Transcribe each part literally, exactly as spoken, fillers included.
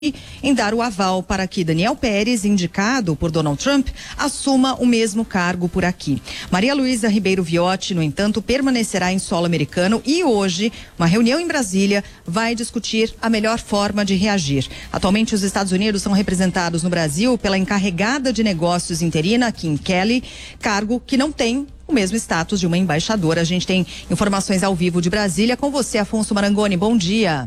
em dar o aval para que Daniel Pérez, indicado por Donald Trump, assuma o mesmo cargo por aqui. Maria Luísa Ribeiro Viotti, no entanto, permanecerá em solo americano e hoje, uma reunião em Brasília vai discutir a melhor forma de reagir. Atualmente, os Estados Unidos são representados no Brasil pela encarregada de negócios interina, Kim Kelly, cargo que não tem o mesmo status de uma embaixadora. A gente tem informações ao vivo de Brasília com você, Afonso Marangoni. Bom dia.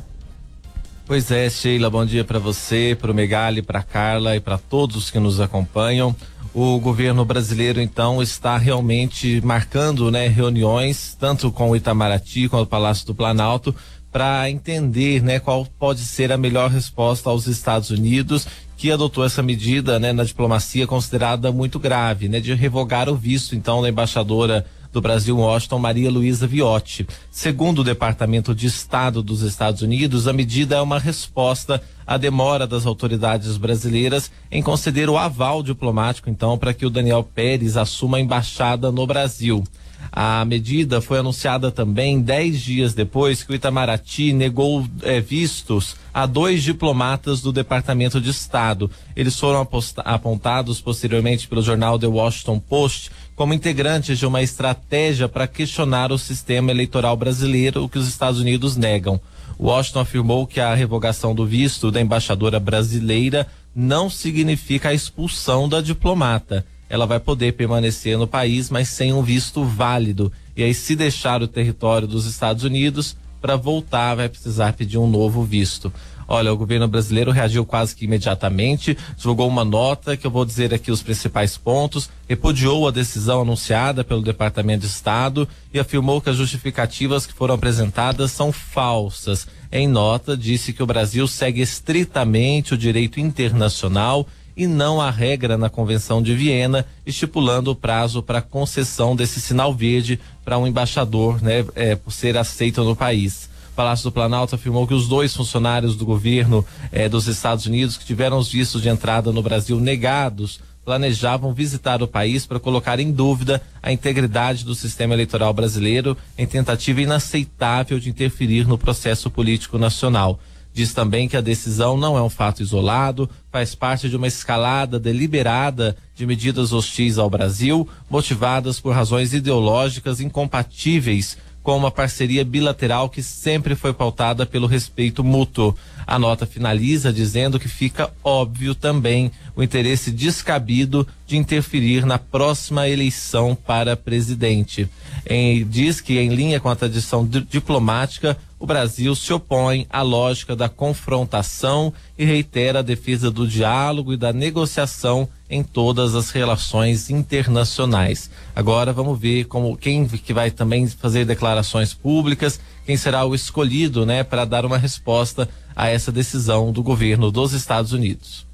Pois é, Sheila, bom dia para você, para o Megali, para Carla e para todos que nos acompanham. O governo brasileiro, então, está realmente marcando, né, reuniões, tanto com o Itamaraty, com o Palácio do Planalto, para entender, né, qual pode ser a melhor resposta aos Estados Unidos, que adotou essa medida, né, na diplomacia considerada muito grave, né, de revogar o visto, então, da embaixadora do Brasil em Washington, Maria Luísa Viotti. Segundo o Departamento de Estado dos Estados Unidos, a medida é uma resposta à demora das autoridades brasileiras em conceder o aval diplomático, então, para que o Daniel Pérez assuma a embaixada no Brasil. A medida foi anunciada também dez dias depois que o Itamaraty negou eh, vistos a dois diplomatas do Departamento de Estado. Eles foram aposta- apontados posteriormente pelo jornal The Washington Post como integrantes de uma estratégia para questionar o sistema eleitoral brasileiro, o que os Estados Unidos negam. Washington afirmou que a revogação do visto da embaixadora brasileira não significa a expulsão da diplomata. Ela vai poder permanecer no país, mas sem um visto válido. E aí, se deixar o território dos Estados Unidos, para voltar vai precisar pedir um novo visto. Olha, o governo brasileiro reagiu quase que imediatamente, divulgou uma nota que eu vou dizer aqui os principais pontos, repudiou a decisão anunciada pelo Departamento de Estado e afirmou que as justificativas que foram apresentadas são falsas. Em nota, disse que o Brasil segue estritamente o direito internacional e não a regra na Convenção de Viena, estipulando o prazo para concessão desse sinal verde para um embaixador, né, é, por ser aceito no país. O Palácio do Planalto afirmou que os dois funcionários do governo eh, dos Estados Unidos que tiveram os vistos de entrada no Brasil negados planejavam visitar o país para colocar em dúvida a integridade do sistema eleitoral brasileiro em tentativa inaceitável de interferir no processo político nacional. Diz também que a decisão não é um fato isolado, faz parte de uma escalada deliberada de medidas hostis ao Brasil, motivadas por razões ideológicas incompatíveis com uma parceria bilateral que sempre foi pautada pelo respeito mútuo. A nota finaliza dizendo que fica óbvio também o interesse descabido de interferir na próxima eleição para presidente. Em, diz que, em linha com a tradição di- diplomática, o Brasil se opõe à lógica da confrontação e reitera a defesa do diálogo e da negociação em todas as relações internacionais. Agora vamos ver como quem que vai também fazer declarações públicas, quem será o escolhido, né, para dar uma resposta a essa decisão do governo dos Estados Unidos.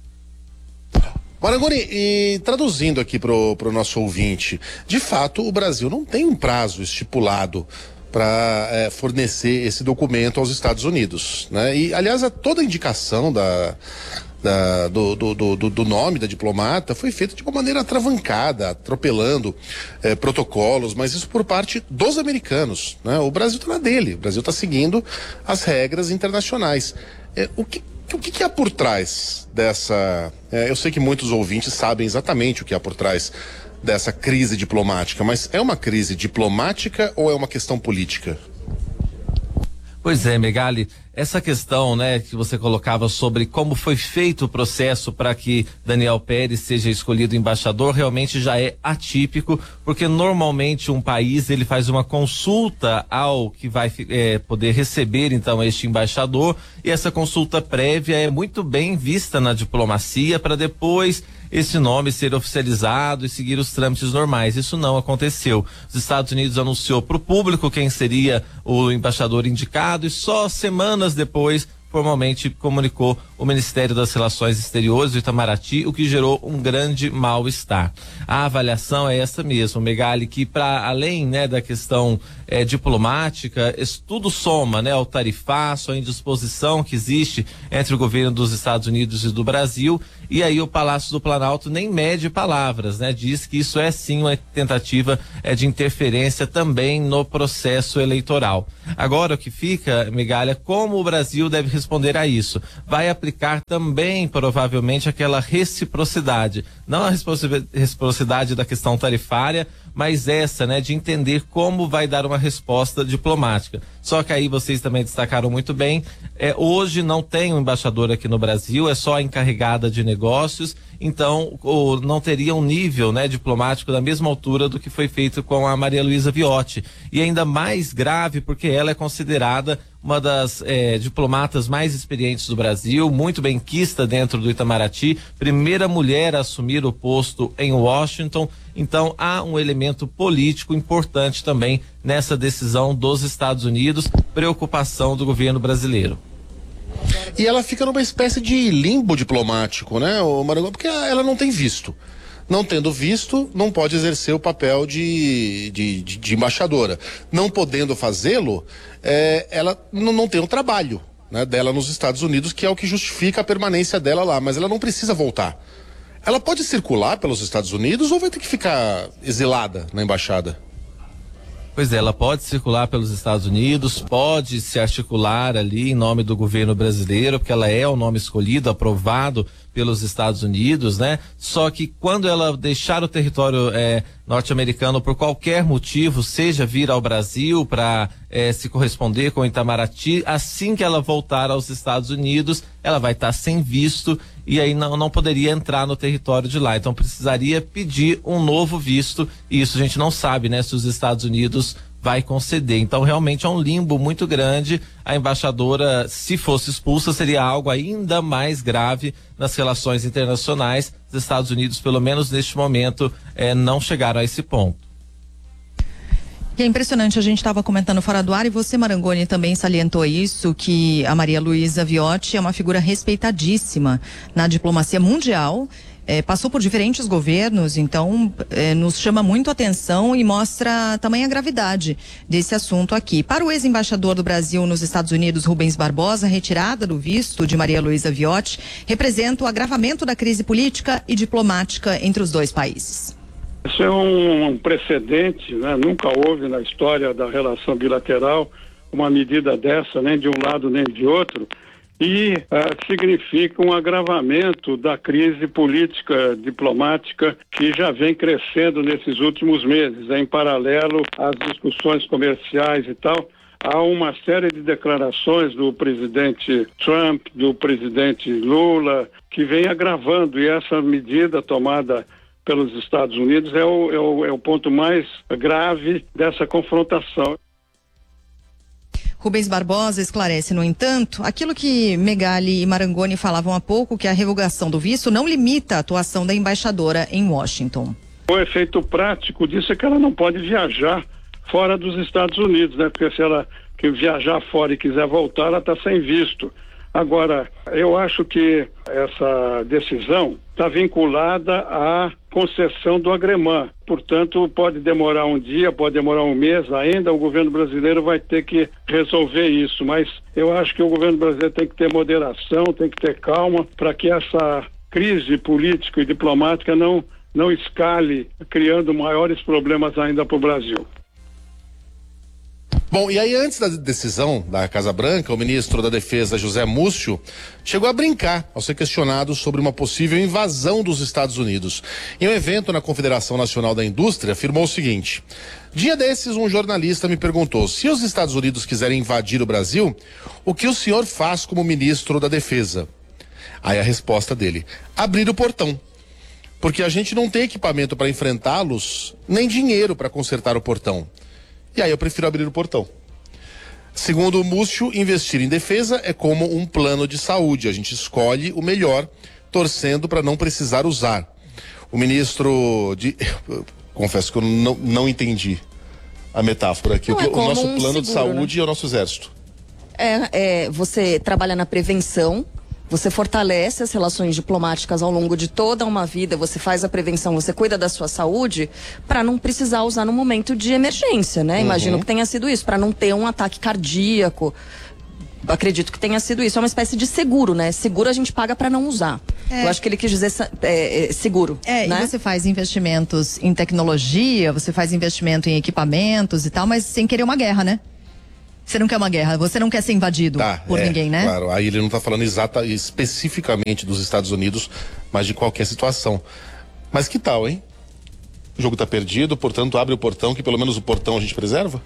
Marangoni, e traduzindo aqui pro, pro nosso ouvinte, de fato o Brasil não tem um prazo estipulado para é, fornecer esse documento aos Estados Unidos, né? E aliás, a toda a indicação da, da, do, do, do, do nome da diplomata foi feita de uma maneira atravancada, atropelando é, protocolos, mas isso por parte dos americanos, né? O Brasil está na dele, o Brasil está seguindo as regras internacionais. É, o que O que, que há por trás dessa... É, eu sei que muitos ouvintes sabem exatamente o que há por trás dessa crise diplomática, mas é uma crise diplomática ou é uma questão política? Pois é, Megali, essa questão, né, que você colocava sobre como foi feito o processo para que Daniel Pérez seja escolhido embaixador, realmente já é atípico, porque normalmente um país ele faz uma consulta ao que vai é, poder receber então este embaixador, e essa consulta prévia é muito bem vista na diplomacia para depois esse nome ser oficializado e seguir os trâmites normais. Isso não aconteceu. Os Estados Unidos anunciou para o público quem seria o embaixador indicado e só semanas depois formalmente comunicou o Ministério das Relações Exteriores, o Itamaraty, o que gerou um grande mal-estar. A avaliação é essa mesmo, Megali, que para além, né, da questão eh, diplomática, isso tudo soma, né, ao tarifaço, à indisposição que existe entre o governo dos Estados Unidos e do Brasil, e aí o Palácio do Planalto nem mede palavras, né, diz que isso é sim uma tentativa eh, de interferência também no processo eleitoral. Agora o que fica, Megali, é como o Brasil deve responder responder a isso. Vai aplicar também, provavelmente, aquela reciprocidade. Não a reciprocidade da questão tarifária, mas essa, né, de entender como vai dar uma resposta diplomática. Só que aí vocês também destacaram muito bem, é, hoje não tem um embaixador aqui no Brasil, é só a encarregada de negócios, então o, não teria um nível, né, diplomático da mesma altura do que foi feito com a Maria Luísa Viotti. E ainda mais grave porque ela é considerada uma das eh, diplomatas mais experientes do Brasil, muito benquista dentro do Itamaraty, primeira mulher a assumir o posto em Washington. Então há um elemento político importante também nessa decisão dos Estados Unidos, preocupação do governo brasileiro. E ela fica numa espécie de limbo diplomático, né, Maranhão? Porque ela não tem visto. Não tendo visto, não pode exercer o papel de, de, de, de embaixadora. Não podendo fazê-lo, é, ela não, não tem o trabalho, né, dela nos Estados Unidos, que é o que justifica a permanência dela lá. Mas ela não precisa voltar. Ela pode circular pelos Estados Unidos ou vai ter que ficar exilada na embaixada? Pois é, ela pode circular pelos Estados Unidos, pode se articular ali em nome do governo brasileiro, porque ela é o nome escolhido, aprovado pelos Estados Unidos, né? Só que quando ela deixar o território é, norte-americano por qualquer motivo, seja vir ao Brasil para é, se corresponder com o Itamaraty, assim que ela voltar aos Estados Unidos, ela vai estar tá sem visto e aí não, não poderia entrar no território de lá. Então precisaria pedir um novo visto e isso a gente não sabe, né? Se os Estados Unidos vai conceder. Então realmente é um limbo muito grande. A embaixadora, se fosse expulsa, seria algo ainda mais grave nas relações internacionais. Os Estados Unidos, pelo menos neste momento, eh, não chegaram a esse ponto. E é impressionante, a gente estava comentando fora do ar e você, Marangoni, também salientou isso, que a Maria Luísa Viotti é uma figura respeitadíssima na diplomacia mundial. É, passou por diferentes governos, então é, nos chama muito a atenção e mostra também a gravidade desse assunto aqui. Para o ex-embaixador do Brasil nos Estados Unidos, Rubens Barbosa, a retirada do visto de Maria Luísa Viotti representa o agravamento da crise política e diplomática entre os dois países. Isso é um, um precedente, né? Nunca houve na história da relação bilateral uma medida dessa, nem de um lado nem de outro. E uh, significa um agravamento da crise política diplomática que já vem crescendo nesses últimos meses. Em paralelo às discussões comerciais e tal, há uma série de declarações do presidente Trump, do presidente Lula, que vem agravando, e essa medida tomada pelos Estados Unidos é o, é o, é o ponto mais grave dessa confrontação. Rubens Barbosa esclarece, no entanto, aquilo que Megali e Marangoni falavam há pouco, que a revogação do visto não limita a atuação da embaixadora em Washington. O efeito prático disso é que ela não pode viajar fora dos Estados Unidos, né? Porque se ela que viajar fora e quiser voltar, ela está sem visto. Agora, eu acho que essa decisão está vinculada à concessão do agremã. Portanto, pode demorar um dia, pode demorar um mês ainda, o governo brasileiro vai ter que resolver isso. Mas eu acho que o governo brasileiro tem que ter moderação, tem que ter calma, para que essa crise política e diplomática não, não escale, criando maiores problemas ainda para o Brasil. Bom, e aí antes da decisão da Casa Branca, o ministro da Defesa, José Múcio, chegou a brincar ao ser questionado sobre uma possível invasão dos Estados Unidos. Em um evento na Confederação Nacional da Indústria, afirmou o seguinte: dia desses, um jornalista me perguntou, se os Estados Unidos quiserem invadir o Brasil, o que o senhor faz como ministro da Defesa? Aí a resposta dele: abrir o portão. Porque a gente não tem equipamento para enfrentá-los, nem dinheiro para consertar o portão. E aí eu prefiro abrir o portão. Segundo o Múcio, investir em defesa é como um plano de saúde. A gente escolhe o melhor, torcendo para não precisar usar. O ministro de... Eu confesso que eu não, não entendi a metáfora aqui. O, é o nosso um plano seguro, de saúde, né? É o nosso exército. É, é, você trabalha na prevenção, você fortalece as relações diplomáticas ao longo de toda uma vida, você faz a prevenção, você cuida da sua saúde para não precisar usar no momento de emergência, né? Uhum. Imagino que tenha sido isso, para não ter um ataque cardíaco. Acredito que tenha sido isso. É uma espécie de seguro, né? Seguro a gente paga para não usar. É. Eu acho que ele quis dizer é, é, seguro. É, né? E você faz investimentos em tecnologia, você faz investimento em equipamentos e tal, mas sem querer uma guerra, né? Você não quer uma guerra, você não quer ser invadido tá, por é, ninguém, né? Claro, aí ele não está falando exata, especificamente dos Estados Unidos, mas de qualquer situação. Mas que tal, hein? O jogo está perdido, portanto abre o portão, que pelo menos o portão a gente preserva?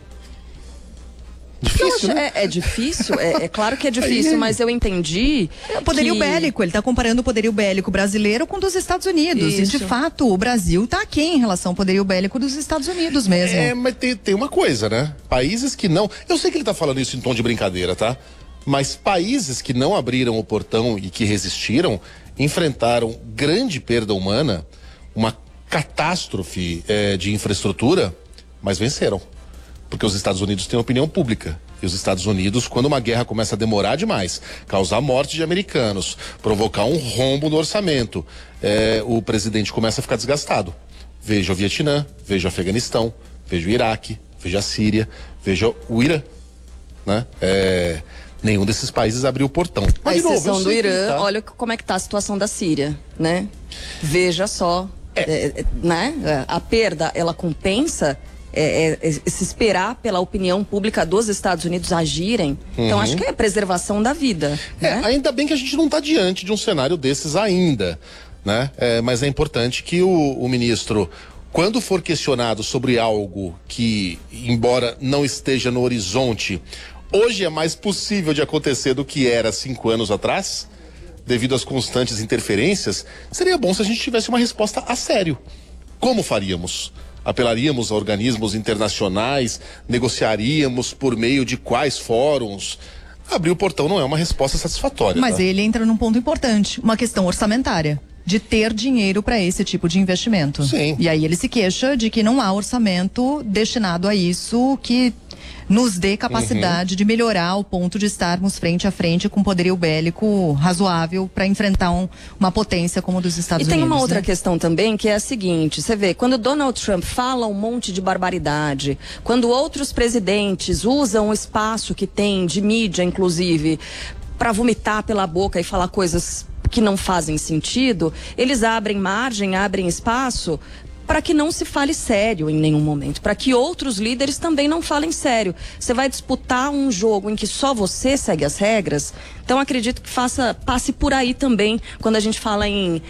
Difícil, não, né? é, é difícil, é, é claro que é difícil, Aí, mas eu entendi. É o poderio que... bélico, ele está comparando o poderio bélico brasileiro com o dos Estados Unidos. Isso. E de fato, o Brasil está aqui em relação ao poderio bélico dos Estados Unidos mesmo. É, mas tem, tem uma coisa, né? Países que não. Eu sei que ele tá falando isso em tom de brincadeira, tá? Mas países que não abriram o portão e que resistiram enfrentaram grande perda humana, uma catástrofe é, de infraestrutura, mas venceram. Porque os Estados Unidos têm opinião pública. E os Estados Unidos, quando uma guerra começa a demorar demais, causar morte de americanos, provocar um rombo no orçamento, é, o presidente começa a ficar desgastado. Veja o Vietnã, veja o Afeganistão, veja o Iraque, veja a Síria, veja o Irã. Né? É, nenhum desses países abriu o portão. A Mas, de novo, exceção eu do sei que Irã, tá. olha como é que tá a situação da Síria, né? Veja só, é, é, né? A perda, ela compensa é, é, é, se esperar pela opinião pública dos Estados Unidos agirem. Uhum. Então, acho que é preservação da vida. É, né? ainda bem que a gente não está diante de um cenário desses ainda, né? É, mas é importante que o, o ministro, quando for questionado sobre algo que, embora não esteja no horizonte, hoje é mais possível de acontecer do que era cinco anos atrás, devido às constantes interferências, seria bom se a gente tivesse uma resposta a sério. Como faríamos? Apelaríamos a organismos internacionais? Negociaríamos por meio de quais fóruns? Abrir o portão não é uma resposta satisfatória. Mas tá? ele entra num ponto importante, uma questão orçamentária. De ter dinheiro para esse tipo de investimento. Sim. E aí ele se queixa de que não há orçamento destinado a isso que nos dê capacidade uhum. de melhorar ao ponto de estarmos frente a frente com um poderio bélico razoável para enfrentar um, uma potência como a dos Estados Unidos. E tem Unidos, uma outra né? questão também, que é a seguinte, você vê, quando Donald Trump fala um monte de barbaridade, quando outros presidentes usam o espaço que tem de mídia, inclusive, para vomitar pela boca e falar coisas que não fazem sentido, eles abrem margem, abrem espaço para que não se fale sério em nenhum momento, para que outros líderes também não falem sério. Você vai disputar um jogo em que só você segue as regras, então acredito que faça, passe por aí também, quando a gente fala em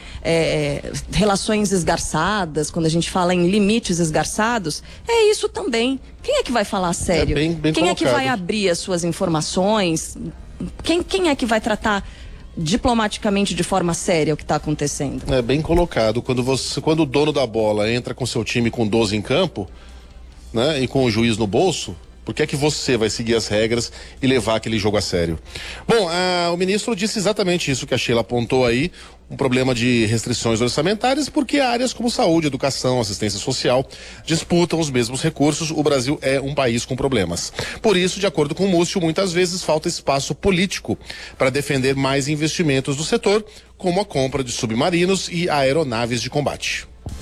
é, relações esgarçadas, quando a gente fala em limites esgarçados, é isso também. Quem é que vai falar sério? É bem, bem quem colocado. é que vai abrir as suas informações? Quem, quem é que vai tratar diplomaticamente de forma séria o que está acontecendo? É bem colocado. Quando você, quando o dono da bola entra com seu time com doze em campo, né, e com o juiz no bolso, por que é que você vai seguir as regras e levar aquele jogo a sério? Bom, ah, o ministro disse exatamente isso que a Sheila apontou aí, um problema de restrições orçamentárias, porque áreas como saúde, educação, assistência social disputam os mesmos recursos. O Brasil é um país com problemas. Por isso, de acordo com o Múcio, muitas vezes falta espaço político para defender mais investimentos do setor, como a compra de submarinos e aeronaves de combate.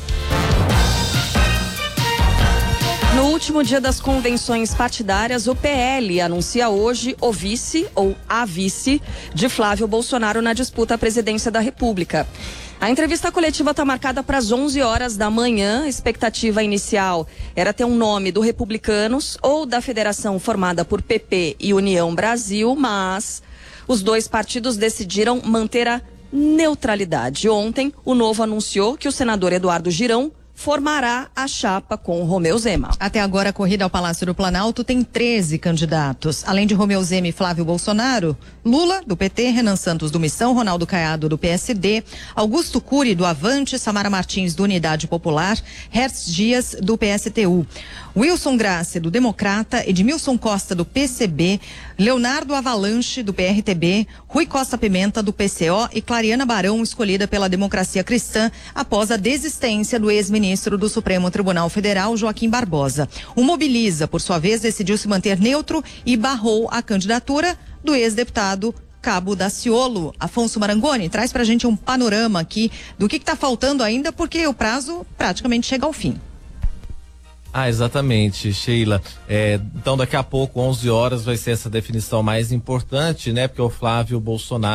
No último dia das convenções partidárias, o P L anuncia hoje o vice ou a vice de Flávio Bolsonaro na disputa à presidência da República. A entrevista coletiva está marcada para as onze horas da manhã. A expectativa inicial era ter um nome do Republicanos ou da federação formada por P P e União Brasil, mas os dois partidos decidiram manter a neutralidade. Ontem, o Novo anunciou que o senador Eduardo Girão formará a chapa com Romeu Zema. Até agora, a corrida ao Palácio do Planalto tem treze candidatos. Além de Romeu Zema e Flávio Bolsonaro, Lula, do P T, Renan Santos, do Missão, Ronaldo Caiado, do P S D, Augusto Cury, do Avante, Samara Martins, do Unidade Popular, Hertz Dias, do P S T U, Wilson Graça, do Democrata, Edmilson Costa, do P C B, Leonardo Avalanche, do P R T B, Rui Costa Pimenta, do P C O e Clariana Barão, escolhida pela Democracia Cristã após a desistência do ex-ministro ministro do Supremo Tribunal Federal, Joaquim Barbosa. O Mobiliza, por sua vez, decidiu se manter neutro e barrou a candidatura do ex-deputado Cabo Daciolo. Afonso Marangoni, traz pra gente um panorama aqui do que está faltando ainda, porque o prazo praticamente chega ao fim. Ah, exatamente, Sheila. É, então, daqui a pouco, onze horas, vai ser essa definição mais importante, né? Porque o Flávio Bolsonaro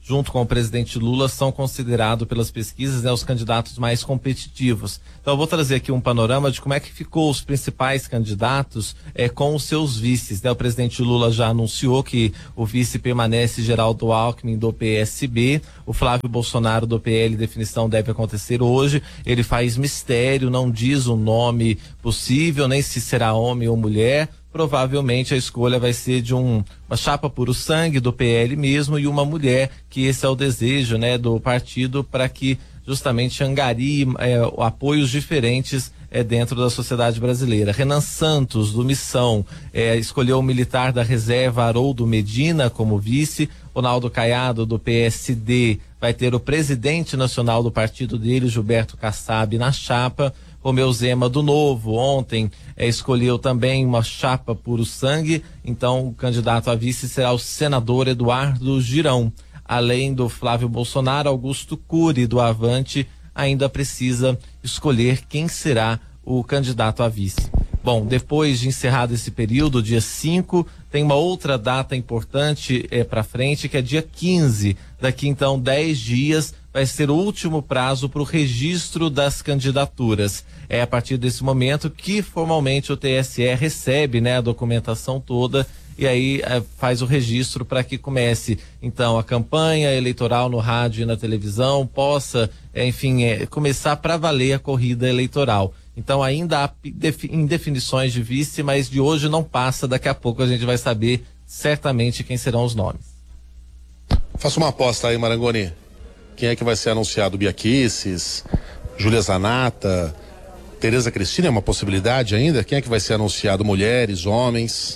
junto com o presidente Lula, são considerados pelas pesquisas, né, os candidatos mais competitivos. Então eu vou trazer aqui um panorama de como é que ficou os principais candidatos eh, com os seus vices, né? O presidente Lula já anunciou que o vice permanece Geraldo Alckmin do P S B, o Flávio Bolsonaro do P L, definição deve acontecer hoje. Ele faz mistério, não diz o nome possível, nem se será homem ou mulher. Provavelmente a escolha vai ser de um, uma chapa puro sangue do P L mesmo e uma mulher, que esse é o desejo, né, do partido, para que justamente angarie é, apoios diferentes é, dentro da sociedade brasileira. Renan Santos, do Missão, é, escolheu o militar da reserva Haroldo Medina como vice. Ronaldo Caiado, do P S D, vai ter o presidente nacional do partido dele, Gilberto Kassab, na chapa. Romeu Zema, do Novo, ontem é, escolheu também uma chapa puro sangue, então o candidato a vice será o senador Eduardo Girão. Além do Flávio Bolsonaro, Augusto Cury, do Avante, ainda precisa escolher quem será o candidato a vice. Bom, depois de encerrado esse período, dia cinco, tem uma outra data importante é, para frente, que é dia quinze. Daqui então dez dias vai ser o último prazo para o registro das candidaturas. É a partir desse momento que formalmente o T S E recebe, né, a documentação toda e aí é, faz o registro para que comece então a campanha eleitoral no rádio e na televisão, possa, é, enfim, é, começar para valer a corrida eleitoral. Então ainda há indefinições de vice, mas de hoje não passa, daqui a pouco a gente vai saber certamente quem serão os nomes. Faça uma aposta aí, Marangoni. Quem é que vai ser anunciado? Bia Kicis, Júlia Zanata, Tereza Cristina é uma possibilidade ainda? Quem é que vai ser anunciado? Mulheres, homens?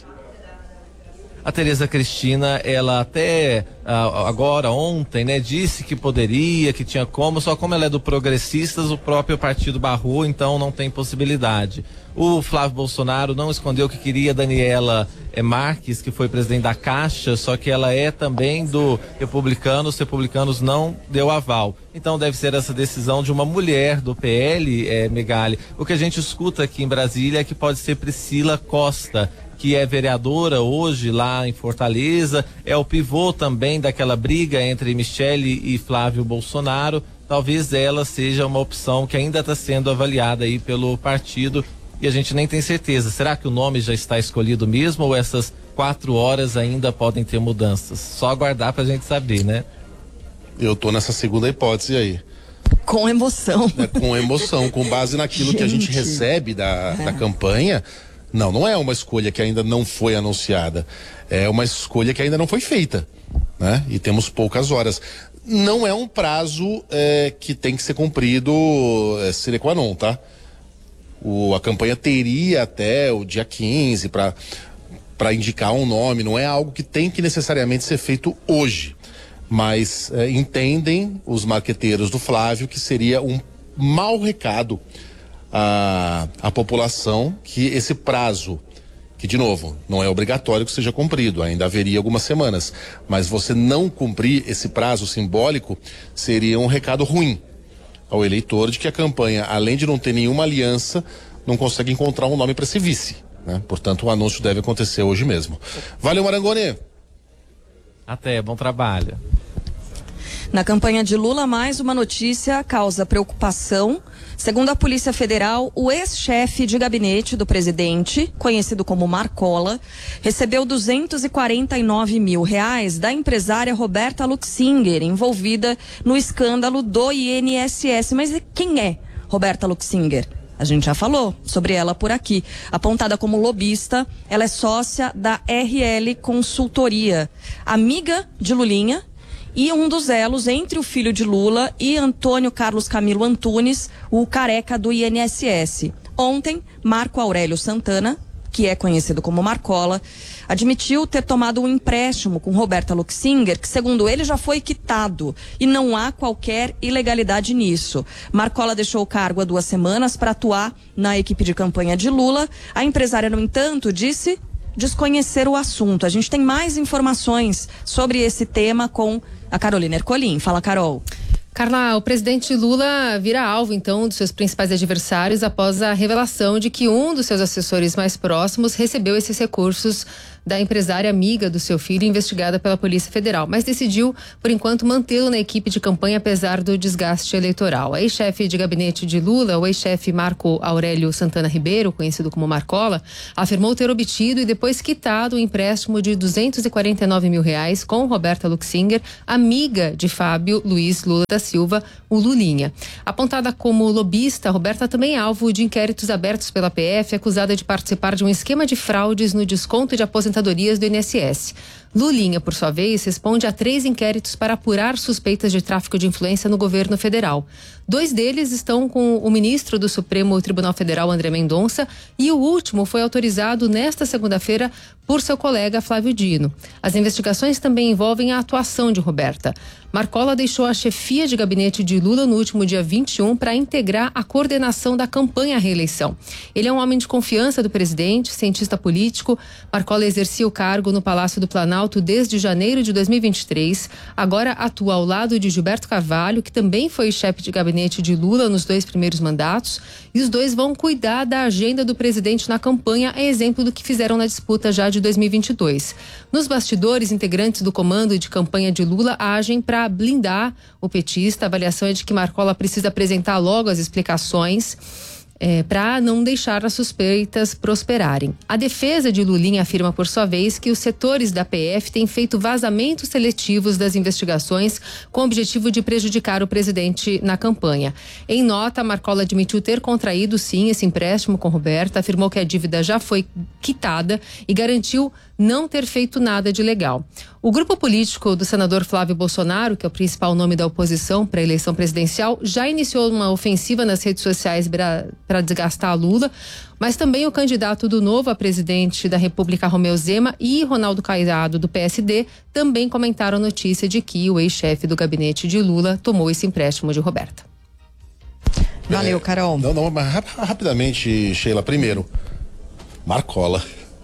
A Tereza Cristina, ela até ah, agora, ontem, né, disse que poderia, que tinha como, só como ela é do Progressistas, o próprio partido barrou, então não tem possibilidade. O Flávio Bolsonaro não escondeu que queria Daniela eh, Marques, que foi presidente da Caixa, só que ela é também do Republicano, os republicanos não deu aval. Então deve ser essa decisão de uma mulher do P L, eh, Megali. O que a gente escuta aqui em Brasília é que pode ser Priscila Costa, que é vereadora hoje lá em Fortaleza, é o pivô também daquela briga entre Michele e Flávio Bolsonaro. Talvez ela seja uma opção que ainda está sendo avaliada aí pelo partido e a gente nem tem certeza. Será que o nome já está escolhido mesmo ou essas quatro horas ainda podem ter mudanças? Só aguardar pra gente saber, né? Eu tô nessa segunda hipótese aí. Com emoção. É, com emoção, com base naquilo gente. que a gente recebe da, é. da campanha. Não, não é uma escolha que ainda não foi anunciada. É uma escolha que ainda não foi feita, né? E temos poucas horas. Não é um prazo é, que tem que ser cumprido é, sine qua non, tá? O, a campanha teria até o dia quinze para para indicar um nome. Não é algo que tem que necessariamente ser feito hoje. Mas é, entendem os marqueteiros do Flávio que seria um mau recado A, a população que esse prazo, que de novo, não é obrigatório que seja cumprido, ainda haveria algumas semanas, mas você não cumprir esse prazo simbólico seria um recado ruim ao eleitor de que a campanha, além de não ter nenhuma aliança, não consegue encontrar um nome para esse vice, né? Portanto, o anúncio deve acontecer hoje mesmo. Valeu, Marangoni. Até, bom trabalho. Na campanha de Lula, mais uma notícia causa preocupação. Segundo a Polícia Federal, o ex-chefe de gabinete do presidente, conhecido como Marcola, recebeu duzentos e quarenta e nove mil reais da empresária Roberta Luxinger, envolvida no escândalo do I N S S. Mas quem é Roberta Luxinger? A gente já falou sobre ela por aqui. Apontada como lobista, ela é sócia da R L Consultoria, amiga de Lulinha, e um dos elos entre o filho de Lula e Antônio Carlos Camilo Antunes, o careca do I N S S. Ontem, Marco Aurélio Santana, que é conhecido como Marcola, admitiu ter tomado um empréstimo com Roberta Luxinger, que segundo ele já foi quitado e não há qualquer ilegalidade nisso. Marcola deixou o cargo há duas semanas para atuar na equipe de campanha de Lula. A empresária, no entanto, disse desconhecer o assunto. A gente tem mais informações sobre esse tema com a Carolina Ercolim. Fala, Carol. Carla, o presidente Lula vira alvo, então, dos seus principais adversários após a revelação de que um dos seus assessores mais próximos recebeu esses recursos da empresária amiga do seu filho, investigada pela Polícia Federal, mas decidiu, por enquanto, mantê-lo na equipe de campanha apesar do desgaste eleitoral. A ex-chefe de gabinete de Lula, o ex-chefe Marco Aurélio Santana Ribeiro, conhecido como Marcola, afirmou ter obtido e depois quitado o empréstimo de duzentos e quarenta e nove mil reais com Roberta Luxinger, amiga de Fábio Luiz Lula da Silva, o Lulinha. Apontada como lobista, Roberta também é alvo de inquéritos abertos pela P F, acusada de participar de um esquema de fraudes no desconto de aposentadorias do I N S S. Lulinha, por sua vez, responde a três inquéritos para apurar suspeitas de tráfico de influência no governo federal. Dois deles estão com o ministro do Supremo Tribunal Federal, André Mendonça, e o último foi autorizado nesta segunda-feira por seu colega Flávio Dino. As investigações também envolvem a atuação de Roberta. Marcola deixou a chefia de gabinete de Lula no último dia vinte e um para integrar a coordenação da campanha à reeleição. Ele é um homem de confiança do presidente, cientista político. Marcola exercia o cargo no Palácio do Planalto desde janeiro de dois mil e vinte e três. Agora atua ao lado de Gilberto Carvalho, que também foi chefe de gabinete de Lula nos dois primeiros mandatos. E os dois vão cuidar da agenda do presidente na campanha, a exemplo do que fizeram na disputa já de dois mil e vinte e dois. Nos bastidores, integrantes do comando de campanha de Lula agem para blindar o petista. A avaliação é de que Marcola precisa apresentar logo as explicações É, para não deixar as suspeitas prosperarem. A defesa de Lulinha afirma, por sua vez, que os setores da P F têm feito vazamentos seletivos das investigações com o objetivo de prejudicar o presidente na campanha. Em nota, Marcola admitiu ter contraído, sim, esse empréstimo com Roberta, afirmou que a dívida já foi quitada e garantiu não ter feito nada de ilegal. O grupo político do senador Flávio Bolsonaro, que é o principal nome da oposição para a eleição presidencial, já iniciou uma ofensiva nas redes sociais para desgastar a Lula, mas também o candidato do Novo a presidente da República, Romeu Zema, e Ronaldo Caiado, do P S D, também comentaram a notícia de que o ex-chefe do gabinete de Lula tomou esse empréstimo de Roberta. Valeu, Carol. É, não, não, mas rapidamente, Sheila. Primeiro, Marcola.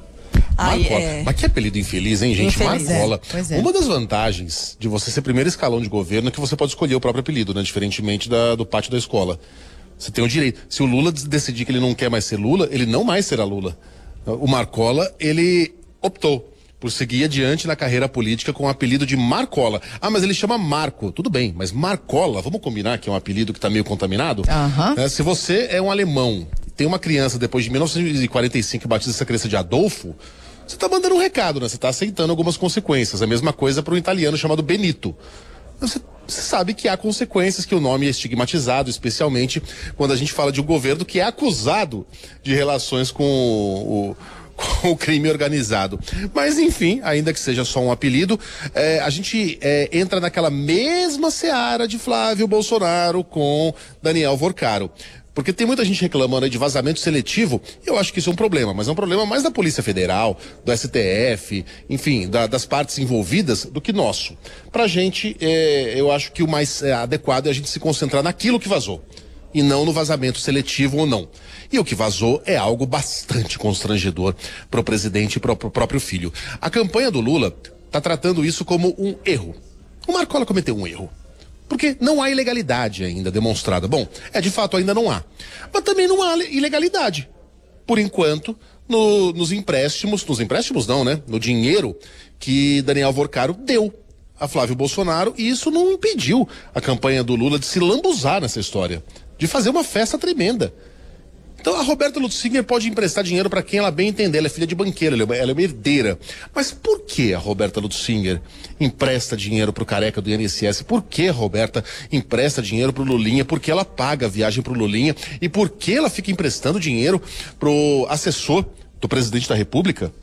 Ai, Marcola. é... Mas que apelido infeliz, hein, gente? Infeliz, Marcola. É. Pois é. Uma das vantagens de você ser primeiro escalão de governo é que você pode escolher o próprio apelido, né? Diferentemente da, do pátio da escola. Você tem o direito. Se o Lula decidir que ele não quer mais ser Lula, ele não mais será Lula. O Marcola, ele optou por seguir adiante na carreira política com o apelido de Marcola. Ah, mas ele chama Marco. Tudo bem, mas Marcola, vamos combinar que é um apelido que está meio contaminado? Uhum. É, se você é um alemão, tem uma criança depois de mil novecentos e quarenta e cinco que batiza essa criança de Adolfo, você está mandando um recado, né? Você está aceitando algumas consequências. A mesma coisa para um italiano chamado Benito. Você, você sabe que há consequências, que o nome é estigmatizado, especialmente quando a gente fala de um governo que é acusado de relações com o, com o crime organizado. Mas, enfim, ainda que seja só um apelido, é, a gente é, entra naquela mesma seara de Flávio Bolsonaro com Daniel Vorcaro. Porque tem muita gente reclamando aí de vazamento seletivo. Eu acho que isso é um problema, mas é um problema mais da Polícia Federal, do S T F, enfim, da, das partes envolvidas, do que nosso. Pra gente, é, eu acho que o mais é, adequado é a gente se concentrar naquilo que vazou, e não no vazamento seletivo ou não. E o que vazou é algo bastante constrangedor pro presidente e pro, pro próprio filho. A campanha do Lula tá tratando isso como um erro. O Marcola cometeu um erro. Porque não há ilegalidade ainda demonstrada. Bom, é de fato ainda não há. Mas também não há ilegalidade. Por enquanto, no, nos empréstimos, nos empréstimos não, né? No dinheiro que Daniel Vorcaro deu a Flávio Bolsonaro, e isso não impediu a campanha do Lula de se lambuzar nessa história, de fazer uma festa tremenda. Então a Roberta Luxinger pode emprestar dinheiro para quem ela bem entender. Ela é filha de banqueiro, ela é, uma, ela é uma herdeira. Mas por que a Roberta Luxinger empresta dinheiro pro careca do I N S S? Por que a Roberta empresta dinheiro pro Lulinha? Por que ela paga a viagem pro Lulinha? E por que ela fica emprestando dinheiro pro assessor do presidente da República?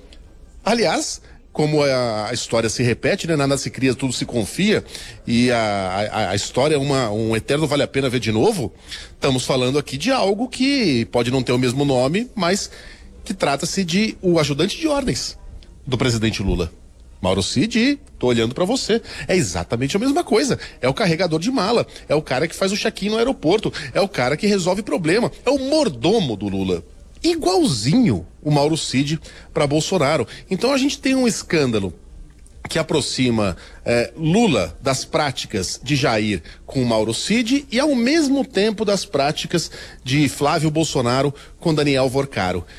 Aliás, como a, a história se repete, né? Nada se cria, tudo se confia, e a, a, a história é uma, um eterno vale a pena ver de novo. Estamos falando aqui de algo que pode não ter o mesmo nome, mas que trata-se de o ajudante de ordens do presidente Lula. Mauro Cid, tô olhando para você. É exatamente a mesma coisa. É o carregador de mala, é o cara que faz o check-in no aeroporto, é o cara que resolve problema, é o mordomo do Lula. Igualzinho o Mauro Cid para Bolsonaro. Então a gente tem um escândalo que aproxima eh, Lula das práticas de Jair com o Mauro Cid e ao mesmo tempo das práticas de Flávio Bolsonaro com Daniel Vorcaro.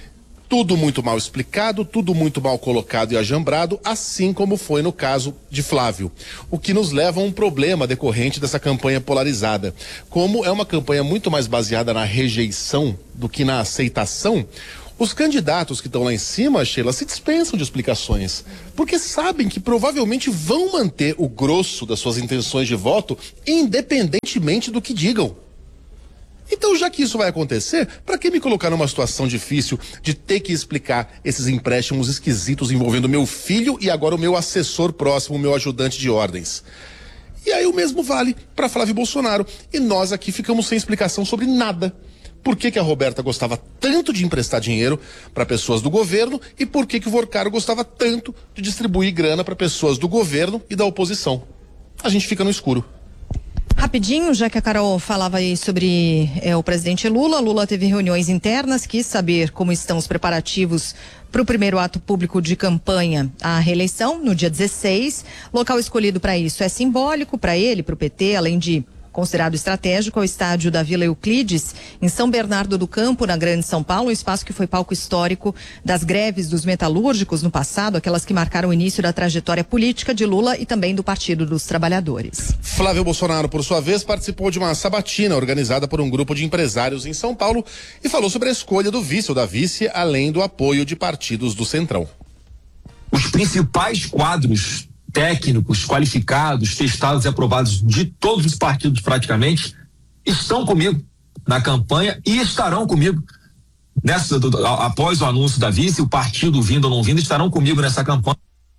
Tudo muito mal explicado, tudo muito mal colocado e ajambrado, assim como foi no caso de Flávio. O que nos leva a um problema decorrente dessa campanha polarizada. Como é uma campanha muito mais baseada na rejeição do que na aceitação, os candidatos que estão lá em cima, Sheila, se dispensam de explicações, porque sabem que provavelmente vão manter o grosso das suas intenções de voto, independentemente do que digam. Então, já que isso vai acontecer, para que me colocar numa situação difícil de ter que explicar esses empréstimos esquisitos envolvendo meu filho e agora o meu assessor próximo, o meu ajudante de ordens? E aí o mesmo vale para Flávio Bolsonaro. E nós aqui ficamos sem explicação sobre nada. Por que que a Roberta gostava tanto de emprestar dinheiro para pessoas do governo e por que que o Vorcaro gostava tanto de distribuir grana para pessoas do governo e da oposição? A gente fica no escuro. Rapidinho, já que a Carol falava aí sobre é, o presidente Lula, Lula teve reuniões internas, quis saber como estão os preparativos para o primeiro ato público de campanha à reeleição, no dia dezesseis. Local escolhido para isso é simbólico para ele, para o P T, além de considerado estratégico, é o estádio da Vila Euclides, em São Bernardo do Campo, na Grande São Paulo, um espaço que foi palco histórico das greves dos metalúrgicos no passado, aquelas que marcaram o início da trajetória política de Lula e também do Partido dos Trabalhadores. Flávio Bolsonaro, por sua vez, participou de uma sabatina organizada por um grupo de empresários em São Paulo e falou sobre a escolha do vice ou da vice, além do apoio de partidos do Centrão. Os principais quadros técnicos, qualificados, testados e aprovados de todos os partidos praticamente, estão comigo na campanha e estarão comigo nessa, do, após o anúncio da vice, o partido vindo ou não vindo, estarão comigo nessa campanha.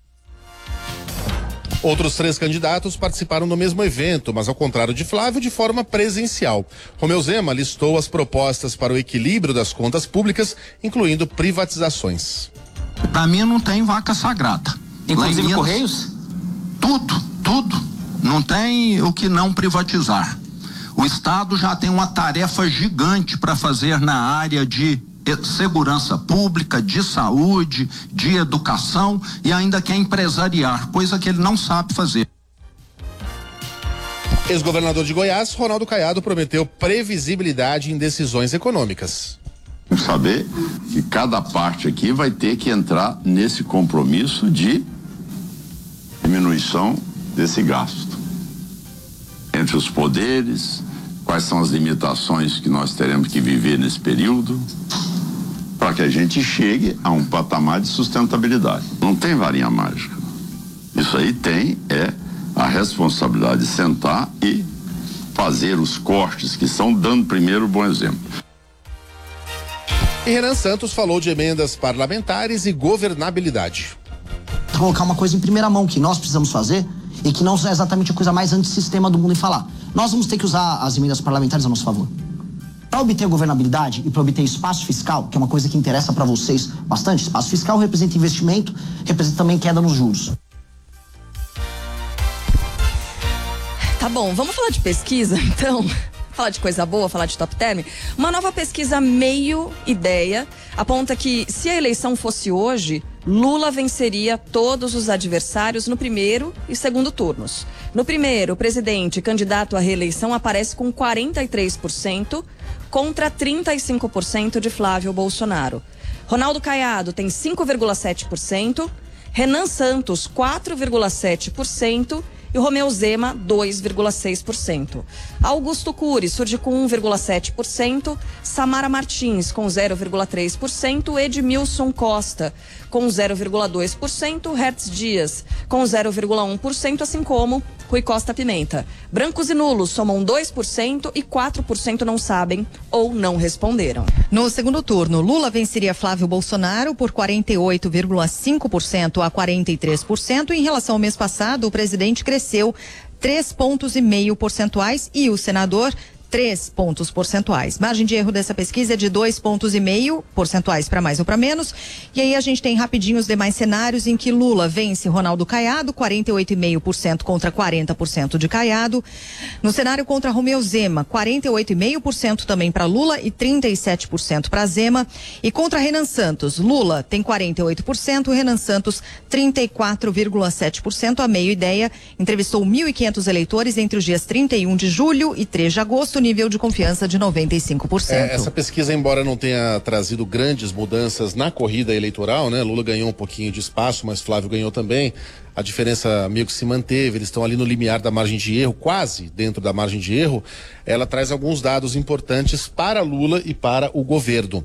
Outros três candidatos participaram do mesmo evento, mas ao contrário de Flávio, de forma presencial. Romeu Zema listou as propostas para o equilíbrio das contas públicas, incluindo privatizações. Para mim não tem vaca sagrada. Inclusive Minas, Correios? Tudo, tudo. Não tem o que não privatizar. O Estado já tem uma tarefa gigante para fazer na área de segurança pública, de saúde, de educação e ainda quer empresariar, coisa que ele não sabe fazer. Ex-governador de Goiás, Ronaldo Caiado, prometeu previsibilidade em decisões econômicas. Saber que cada parte aqui vai ter que entrar nesse compromisso de diminuição desse gasto. Entre os poderes, quais são as limitações que nós teremos que viver nesse período, para que a gente chegue a um patamar de sustentabilidade. Não tem varinha mágica. Isso aí tem é a responsabilidade de sentar e fazer os cortes que são, dando primeiro o bom exemplo. E Renan Santos falou de emendas parlamentares e governabilidade. Colocar uma coisa em primeira mão que nós precisamos fazer e que não é exatamente a coisa mais antissistema do mundo em falar. Nós vamos ter que usar as emendas parlamentares a nosso favor. Para obter governabilidade e para obter espaço fiscal, que é uma coisa que interessa para vocês bastante, espaço fiscal representa investimento, representa também queda nos juros. Tá bom, vamos falar de pesquisa, então? Falar de coisa boa, falar de top term. Uma nova pesquisa meio ideia aponta que se a eleição fosse hoje, Lula venceria todos os adversários no primeiro e segundo turnos. No primeiro, o presidente candidato à reeleição aparece com quarenta e três por cento contra trinta e cinco por cento de Flávio Bolsonaro. Ronaldo Caiado tem cinco vírgula sete por cento, Renan Santos quatro vírgula sete por cento e o Romeu Zema dois vírgula seis por cento. Augusto Cury surge com um vírgula sete por cento, Samara Martins com zero vírgula três por cento, Edmilson Costa com zero vírgula dois por cento, Hertz Dias com zero vírgula um por cento, assim como Rui Costa Pimenta. Brancos e nulos somam dois por cento e quatro por cento não sabem ou não responderam. No segundo turno, Lula venceria Flávio Bolsonaro por quarenta e oito vírgula cinco por cento a quarenta e três por cento. Em relação ao mês passado, o presidente cresceu três pontos e meio percentuais e o senador três pontos percentuais. Margem de erro dessa pesquisa é de dois pontos e meio percentuais para mais ou para menos. E aí a gente tem rapidinho os demais cenários em que Lula vence Ronaldo Caiado, quarenta e oito vírgula cinco por cento contra quarenta por cento de Caiado. No cenário contra Romeu Zema, quarenta e oito vírgula cinco por cento também para Lula e trinta e sete por cento para Zema. E contra Renan Santos, Lula tem quarenta e oito por cento, Renan Santos trinta e quatro vírgula sete por cento. A Meio Ideia entrevistou mil e quinhentos eleitores entre os dias trinta e um de julho e três de agosto. nível de confiança de noventa e cinco por cento. É, essa pesquisa, embora não tenha trazido grandes mudanças na corrida eleitoral, né? Lula ganhou um pouquinho de espaço, mas Flávio ganhou também. A diferença meio que se manteve, eles estão ali no limiar da margem de erro, quase dentro da margem de erro. Ela traz alguns dados importantes para Lula e para o governo.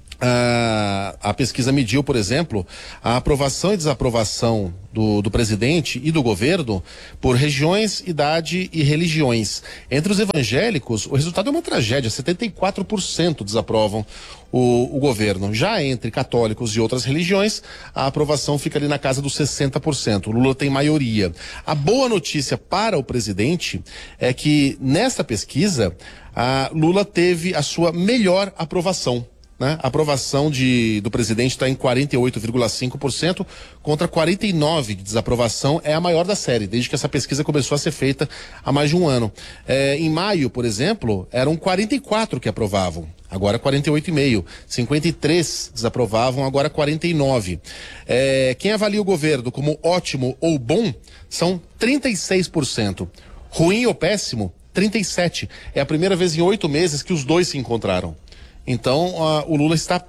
Ah, a pesquisa mediu, por exemplo, a aprovação e desaprovação do, do presidente e do governo por regiões, idade e religiões. Entre os evangélicos, o resultado é uma tragédia, setenta e quatro por cento desaprovam o, o governo. Já entre católicos e outras religiões, a aprovação fica ali na casa dos sessenta por cento. O Lula tem maioria. A boa notícia para o presidente é que, nessa pesquisa, a Lula teve a sua melhor aprovação. Né? A aprovação de, do presidente está em quarenta e oito vírgula cinco por cento contra quarenta e nove por cento de desaprovação, é a maior da série, desde que essa pesquisa começou a ser feita há mais de um ano. É, em maio, por exemplo, eram quarenta e quatro que aprovavam, agora quarenta e oito vírgula cinco por cento. cinquenta e três desaprovavam, agora quarenta e nove por cento. É, quem avalia o governo como ótimo ou bom são trinta e seis por cento. Ruim ou péssimo, trinta e sete por cento. É a primeira vez em oito meses que os dois se encontraram. Então, uh, o Lula está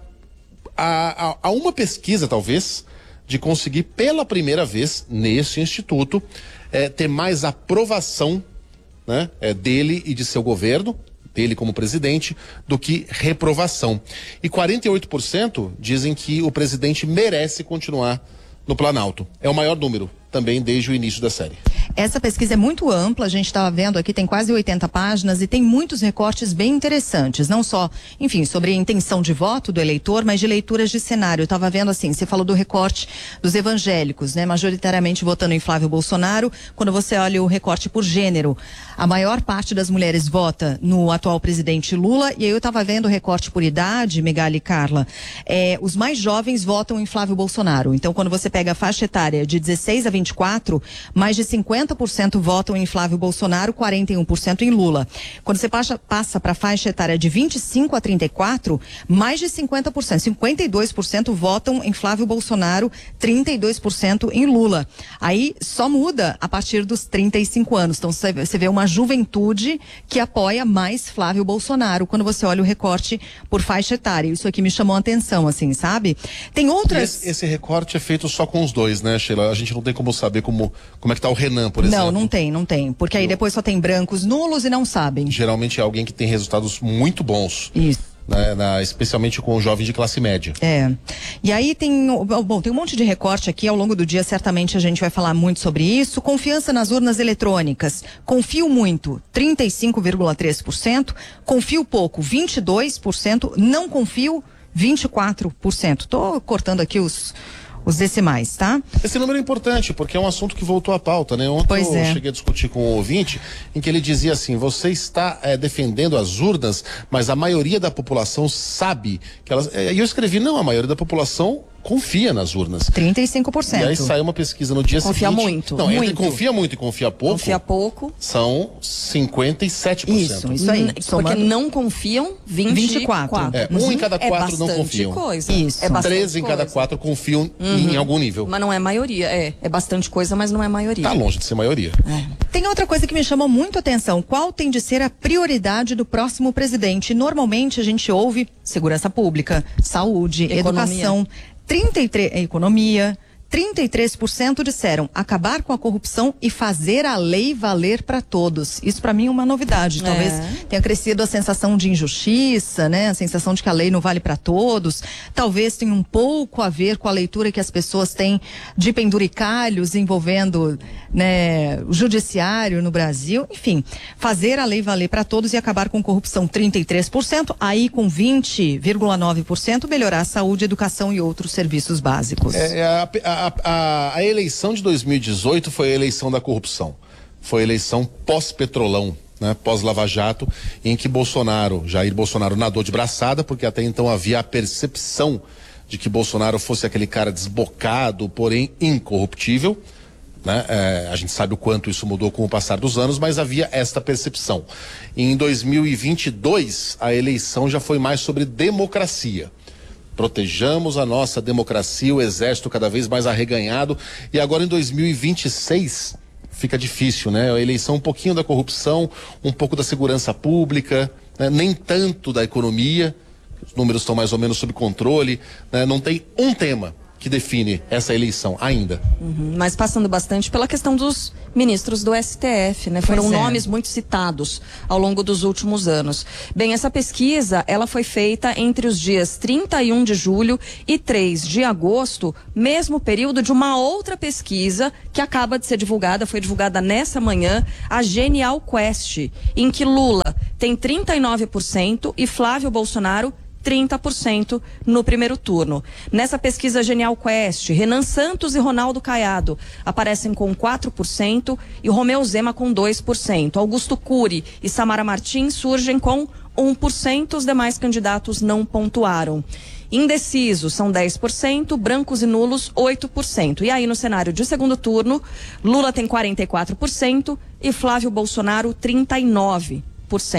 a, a, a uma pesquisa, talvez, de conseguir pela primeira vez, nesse instituto, eh, ter mais aprovação, né, eh, dele e de seu governo, dele como presidente, do que reprovação. E quarenta e oito por cento dizem que o presidente merece continuar no Planalto. É o maior número, também desde o início da série. Essa pesquisa é muito ampla, a gente estava vendo aqui, tem quase oitenta páginas e tem muitos recortes bem interessantes, não só, enfim, sobre a intenção de voto do eleitor, mas de leituras de cenário. Eu estava vendo assim, você falou do recorte dos evangélicos, né, majoritariamente votando em Flávio Bolsonaro. Quando você olha o recorte por gênero, a maior parte das mulheres vota no atual presidente Lula, e aí eu estava vendo o recorte por idade, Megali e Carla, é, os mais jovens votam em Flávio Bolsonaro. Então, quando você pega a faixa etária de dezesseis a vinte e quatro, mais de cinquenta por cento votam em Flávio Bolsonaro, quarenta e um por cento em Lula. Quando você passa, passa para a faixa etária de vinte e cinco a trinta e quatro, mais de cinquenta por cento, cinquenta e dois por cento votam em Flávio Bolsonaro, trinta e dois por cento em Lula. Aí só muda a partir dos trinta e cinco anos. Então você vê uma juventude que apoia mais Flávio Bolsonaro quando você olha o recorte por faixa etária. Isso aqui me chamou a atenção, assim, sabe? Tem outras... Esse, esse recorte é feito só com os dois, né, Sheila? A gente não tem como saber como, como é que tá o Renan, por exemplo. Não, não tem, não tem. Porque aí depois só tem brancos nulos e não sabem. Geralmente é alguém que tem resultados muito bons. Isso. Né, na, especialmente com jovens de classe média. É. E aí tem, bom, tem um monte de recorte aqui, ao longo do dia certamente a gente vai falar muito sobre isso. Confiança nas urnas eletrônicas. Confio muito, trinta e cinco vírgula três por cento. Confio pouco, vinte e dois por cento. Não confio, vinte e quatro por cento. Tô cortando aqui os... os decimais, tá? Esse número é importante, porque é um assunto que voltou à pauta, né? Ontem pois eu é. cheguei a discutir com um ouvinte, em que ele dizia assim, você está é, defendendo as urnas, mas a maioria da população sabe que elas... E eu escrevi, não, a maioria da população confia nas urnas. trinta e cinco por cento. E aí saiu uma pesquisa no dia confia seguinte... Muito, Não, muito. Entre confia muito e confia pouco... Confia pouco. São cinquenta e sete por cento. Isso, isso aí. Porque Somando... não confiam, vinte e quatro. É, um em cada quatro é não confiam. Coisa. Isso. É bastante Três em cada coisa. quatro confiam Uhum. em algum nível. Mas não é maioria, é. É bastante coisa, mas não é maioria. Tá longe de ser maioria. É. Tem outra coisa que me chamou muito a atenção. Qual tem de ser a prioridade do próximo presidente? Normalmente a gente ouve segurança pública, saúde, Economia. educação, trinta e três, economia. trinta e três por cento disseram acabar com a corrupção e fazer a lei valer para todos. Isso para mim é uma novidade. Talvez É. tenha crescido a sensação de injustiça, né? A sensação de que a lei não vale para todos. Talvez tenha um pouco a ver com a leitura que as pessoas têm de penduricalhos envolvendo, né, o judiciário no Brasil. Enfim, fazer a lei valer para todos e acabar com corrupção, trinta e três por cento. Aí com vinte vírgula nove por cento melhorar a saúde, educação e outros serviços básicos. É, é a, a A, a, a eleição de dois mil e dezoito foi a eleição da corrupção. Foi a eleição pós-Petrolão, né, pós-Lava Jato, em que Bolsonaro, Jair Bolsonaro, nadou de braçada, porque até então havia a percepção de que Bolsonaro fosse aquele cara desbocado, porém incorruptível. Né? É, a gente sabe o quanto isso mudou com o passar dos anos, mas havia esta percepção. E em dois mil e vinte e dois, a eleição já foi mais sobre democracia. Protejamos a nossa democracia, o exército cada vez mais arreganhado. E agora em dois mil e vinte e seis, fica difícil, né? A eleição, um pouquinho da corrupção, um pouco da segurança pública, né? Nem tanto da economia, os números estão mais ou menos sob controle, né? Não tem um tema que define essa eleição ainda. Uhum, mas passando bastante pela questão dos ministros do S T F, né? Foram Pois é. nomes muito citados ao longo dos últimos anos. Bem, essa pesquisa, ela foi feita entre os dias trinta e um de julho e três de agosto, mesmo período de uma outra pesquisa que acaba de ser divulgada, foi divulgada nessa manhã, a Genial Quest, em que Lula tem trinta e nove por cento e Flávio Bolsonaro trinta por cento no primeiro turno. Nessa pesquisa Genial Quest, Renan Santos e Ronaldo Caiado aparecem com quatro por cento e Romeu Zema com dois por cento. Augusto Cury e Samara Martins surgem com um por cento, os demais candidatos não pontuaram. Indecisos são dez por cento, brancos e nulos oito por cento. E aí no cenário de segundo turno, Lula tem quarenta e quatro por cento e Flávio Bolsonaro trinta e nove por cento.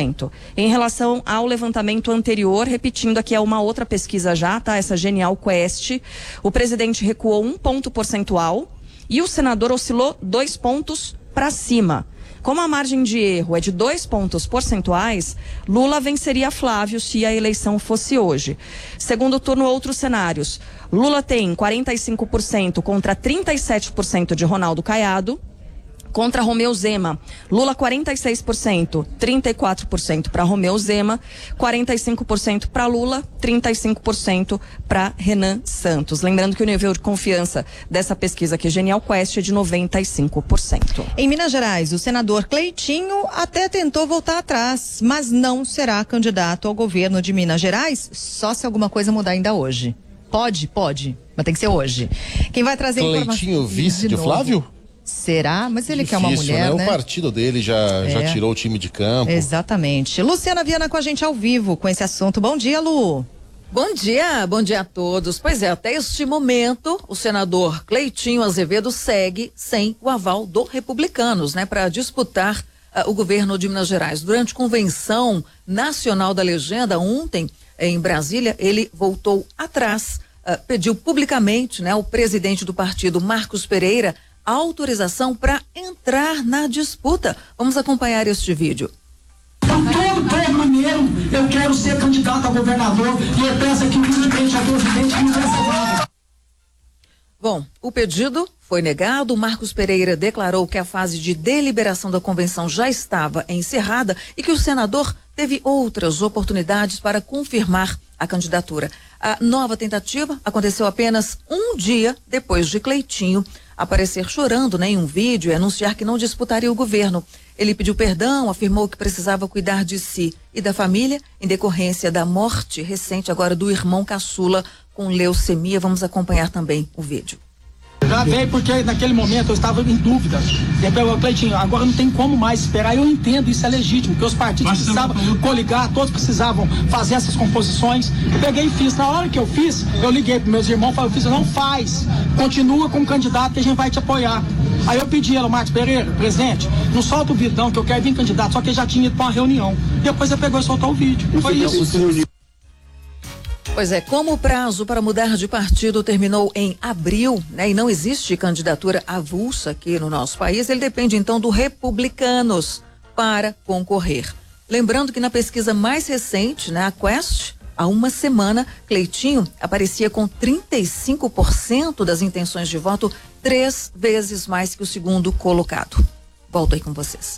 Em relação ao levantamento anterior, repetindo aqui é uma outra pesquisa já, tá? Essa Genial Quest, o presidente recuou um ponto percentual e o senador oscilou dois pontos para cima. Como a margem de erro é de dois pontos percentuais, Lula venceria Flávio se a eleição fosse hoje. Segundo turno, outros cenários. Lula tem quarenta e cinco por cento contra trinta e sete por cento de Ronaldo Caiado. Contra Romeu Zema, Lula quarenta e seis por cento, trinta e quatro por cento para Romeu Zema, quarenta e cinco por cento para Lula, trinta e cinco por cento para Renan Santos. Lembrando que o nível de confiança dessa pesquisa aqui, Genial Quest, é de noventa e cinco por cento. Em Minas Gerais, o senador Cleitinho até tentou voltar atrás, mas não será candidato ao governo de Minas Gerais, só se alguma coisa mudar ainda hoje. Pode? Pode, mas tem que ser hoje. Quem vai trazer informação? Cleitinho, vice de, de Flávio? Será? Mas ele Difícil, quer uma mulher, né? né? O partido dele já, é. já tirou o time de campo. Exatamente. Luciana Viana com a gente ao vivo com esse assunto. Bom dia, Lu. Bom dia, bom dia a todos. Pois é, até este momento, o senador Cleitinho Azevedo segue sem o aval do Republicanos, né? Para disputar uh, o governo de Minas Gerais. Durante convenção nacional da legenda, ontem, em Brasília, ele voltou atrás, uh, pediu publicamente, né? Ao presidente do partido, Marcos Pereira, autorização para entrar na disputa. Vamos acompanhar este vídeo. Então, todo povo mineiro, eu quero ser candidato a governador e eu peço aqui humildemente a presidente que me dê essa vaga. Bom, o pedido foi negado. Marcos Pereira declarou que a fase de deliberação da convenção já estava encerrada e que o senador teve outras oportunidades para confirmar a candidatura. A nova tentativa aconteceu apenas um dia depois de Cleitinho aparecer chorando, né, em um vídeo e anunciar que não disputaria o governo. Ele pediu perdão, afirmou que precisava cuidar de si e da família em decorrência da morte recente agora do irmão caçula com leucemia. Vamos acompanhar também o vídeo. Já veio porque naquele momento eu estava em dúvida. Eu, Cleitinho, agora não tem como mais esperar. Eu entendo, isso é legítimo, porque os partidos Mas precisavam coligar, todos precisavam fazer essas composições. Eu peguei e fiz. Na hora que eu fiz, eu liguei para meus irmãos e falei, eu fiz, não faz. Continua com o candidato que a gente vai te apoiar. Aí eu pedi ela, Marcos Pereira, presidente, não solta o vídeo não, que eu quero vir candidato, só que ele já tinha ido para uma reunião. Depois ele pegou e soltou o vídeo. Foi isso. Pois é, como o prazo para mudar de partido terminou em abril, né, e não existe candidatura avulsa aqui no nosso país, ele depende então do Republicanos para concorrer. Lembrando que na pesquisa mais recente, né, a Quest, há uma semana, Cleitinho aparecia com trinta e cinco por cento das intenções de voto, três vezes mais que o segundo colocado. Volto aí com vocês.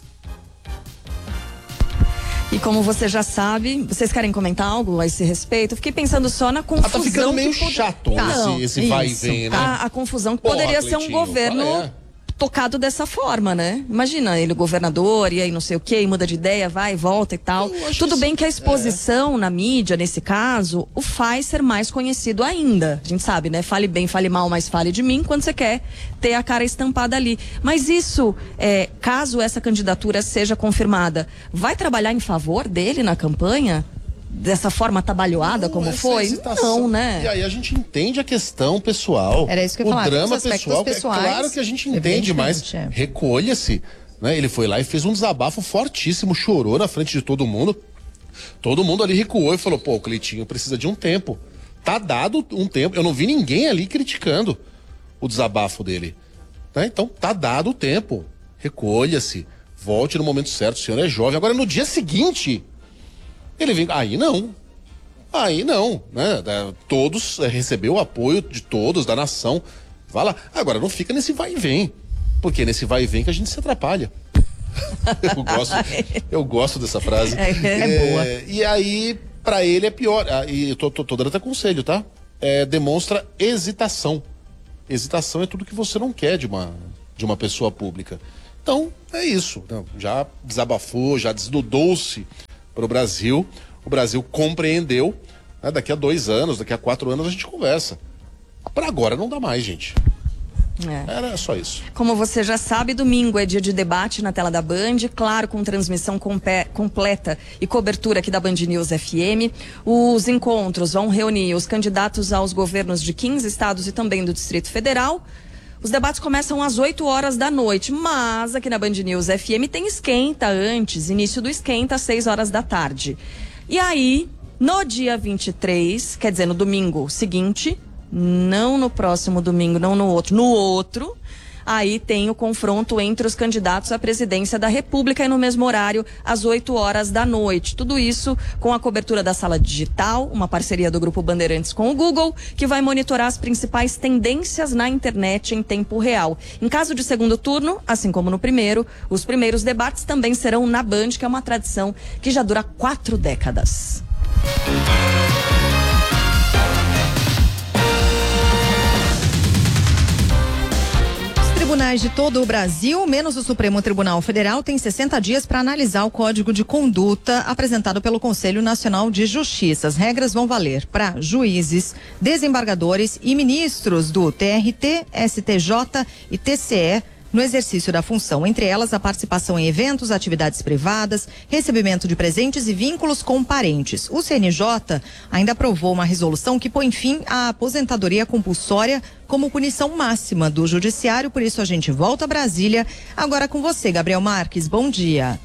E como você já sabe, vocês querem comentar algo a esse respeito? Eu fiquei pensando só na confusão. Ah, tá ficando meio pode... chato Não, esse, esse vai e vem, né? A, a confusão que Porra, poderia ser um Cleitinho, governo é? tocado dessa forma, né? Imagina ele governador e aí não sei o quê, muda de ideia, vai e volta e tal. Tudo bem que a exposição é. na mídia, nesse caso, o faz ser mais conhecido ainda. A gente sabe, né? Fale bem, fale mal, mas fale de mim quando você quer ter a cara estampada ali. Mas isso, é, caso essa candidatura seja confirmada, vai trabalhar em favor dele na campanha? Dessa forma atabalhoada como foi? Não, né? E aí a gente entende a questão pessoal. Era isso que eu ia o falar. drama Os aspectos pessoal, pessoais, é claro que a gente entende, mas é. recolha-se. Né? Ele foi lá e fez um desabafo fortíssimo, chorou na frente de todo mundo. Todo mundo ali recuou e falou, pô, o Cleitinho precisa de um tempo. Tá dado um tempo. Eu não vi ninguém ali criticando o desabafo dele. Né? Então, tá dado o tempo. recolha-se, volte no momento certo, o senhor é jovem. Agora, no dia seguinte, ele vem, aí não, aí não, né? Todos, é, recebeu o apoio de todos, da nação, vai lá. Agora, não fica nesse vai e vem, porque é nesse vai e vem que a gente se atrapalha. eu, gosto, eu gosto dessa frase. É, é boa. É, e aí, pra ele é pior, ah, e eu tô, tô, tô dando até conselho, tá? É, demonstra hesitação. Hesitação é tudo que você não quer de uma, de uma pessoa pública. Então, é isso. Já desabafou, já desnudou-se para o Brasil. O Brasil compreendeu. Né? Daqui a dois anos, daqui a quatro anos a gente conversa. Para agora não dá mais, gente. É. Era só isso. Como você já sabe, domingo é dia de debate na tela da Band, claro, com transmissão compé- completa e cobertura aqui da Band News F M. Os encontros vão reunir os candidatos aos governos de quinze estados e também do Distrito Federal. Os debates começam às oito horas da noite, mas aqui na Band News F M tem esquenta antes, início do esquenta às seis horas da tarde. E aí, no dia vinte e três, quer dizer, no domingo seguinte, não no próximo domingo, não no outro, no outro, aí tem o confronto entre os candidatos à presidência da República e no mesmo horário, às oito horas da noite. Tudo isso com a cobertura da Sala Digital, uma parceria do Grupo Bandeirantes com o Google, que vai monitorar as principais tendências na internet em tempo real. Em caso de segundo turno, assim como no primeiro, os primeiros debates também serão na Band, que é uma tradição que já dura quatro décadas. Tribunais de todo o Brasil, menos o Supremo Tribunal Federal, têm sessenta dias para analisar o Código de Conduta apresentado pelo Conselho Nacional de Justiça. As regras vão valer para juízes, desembargadores e ministros do T R T, S T J e T C E no exercício da função, entre elas a participação em eventos, atividades privadas, recebimento de presentes e vínculos com parentes. O C N J ainda aprovou uma resolução que põe fim à aposentadoria compulsória como punição máxima do judiciário. Por isso a gente volta a Brasília agora com você, Gabriel Marques. Bom dia.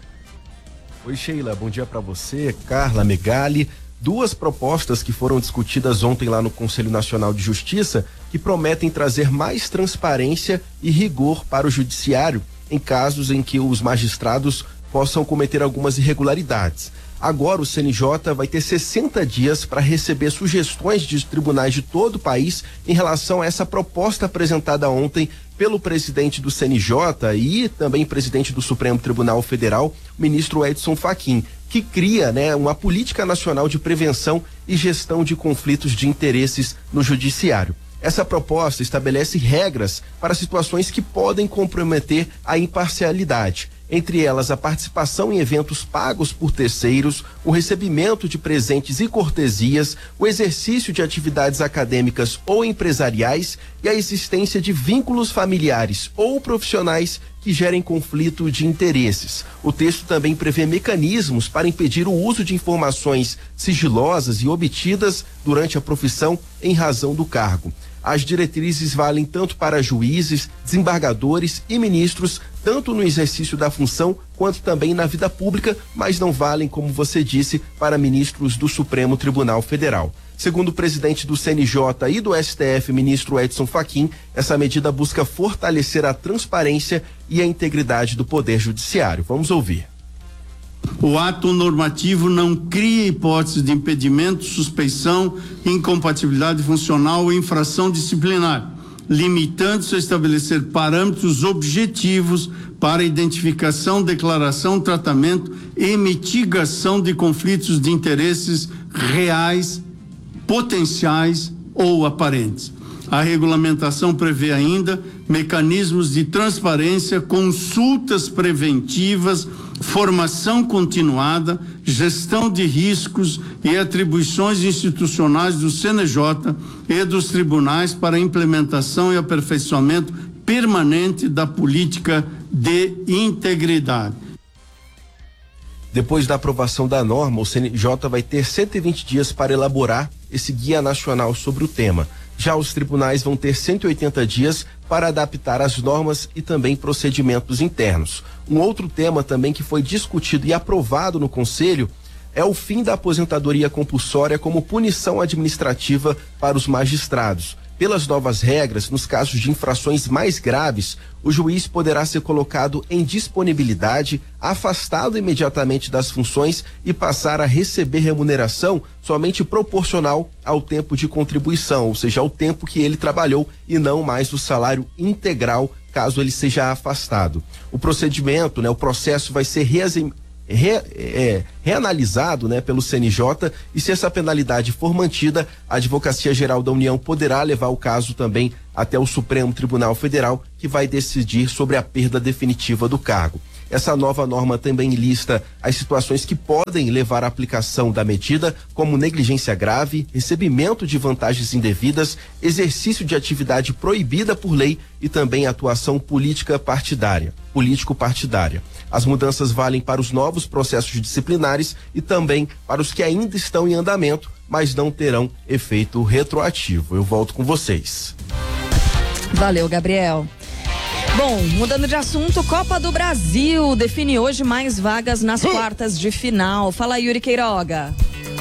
Oi, Sheila, bom dia para você, Carla, Megali. Duas propostas que foram discutidas ontem lá no Conselho Nacional de Justiça que prometem trazer mais transparência e rigor para o judiciário em casos em que os magistrados possam cometer algumas irregularidades. Agora o C N J vai ter sessenta dias para receber sugestões de tribunais de todo o país em relação a essa proposta apresentada ontem pelo presidente do C N J e também presidente do Supremo Tribunal Federal, o ministro Edson Fachin, que cria, né, uma política nacional de prevenção e gestão de conflitos de interesses no judiciário. Essa proposta estabelece regras para situações que podem comprometer a imparcialidade, entre elas a participação em eventos pagos por terceiros, o recebimento de presentes e cortesias, o exercício de atividades acadêmicas ou empresariais e a existência de vínculos familiares ou profissionais que gerem conflito de interesses. O texto também prevê mecanismos para impedir o uso de informações sigilosas e obtidas durante a profissão em razão do cargo. As diretrizes valem tanto para juízes, desembargadores e ministros, tanto no exercício da função quanto também na vida pública, mas não valem, como você disse, para ministros do Supremo Tribunal Federal. Segundo o presidente do C N J e do S T F, ministro Edson Fachin, essa medida busca fortalecer a transparência e a integridade do Poder Judiciário. Vamos ouvir. O ato normativo não cria hipótese de impedimento, suspeição, incompatibilidade funcional ou infração disciplinar, limitando-se a estabelecer parâmetros objetivos para identificação, declaração, tratamento e mitigação de conflitos de interesses reais, potenciais ou aparentes. A regulamentação prevê ainda mecanismos de transparência, consultas preventivas, formação continuada, gestão de riscos e atribuições institucionais do C N J e dos tribunais para implementação e aperfeiçoamento permanente da política de integridade. Depois da aprovação da norma, o C N J vai ter cento e vinte dias para elaborar esse guia nacional sobre o tema. Já os tribunais vão ter cento e oitenta dias para adaptar as normas e também procedimentos internos. Um outro tema também que foi discutido e aprovado no Conselho é o fim da aposentadoria compulsória como punição administrativa para os magistrados. pelas novas regras, nos casos de infrações mais graves, o juiz poderá ser colocado em disponibilidade, afastado imediatamente das funções e passar a receber remuneração somente proporcional ao tempo de contribuição, ou seja, ao tempo que ele trabalhou e não mais o salário integral, caso ele seja afastado. O procedimento, né, o processo vai ser reexaminado Re, é, reanalisado, né, pelo C N J, e se essa penalidade for mantida, a Advocacia Geral da União poderá levar o caso também até o Supremo Tribunal Federal, que vai decidir sobre a perda definitiva do cargo. Essa nova norma também lista as situações que podem levar à aplicação da medida, como negligência grave, recebimento de vantagens indevidas, exercício de atividade proibida por lei e também atuação política partidária, político-partidária. As mudanças valem para os novos processos disciplinares e também para os que ainda estão em andamento, mas não terão efeito retroativo. Eu volto com vocês. Valeu, Gabriel. Bom, mudando de assunto, Copa do Brasil define hoje mais vagas nas quartas de final. Fala, Yuri Queiroga.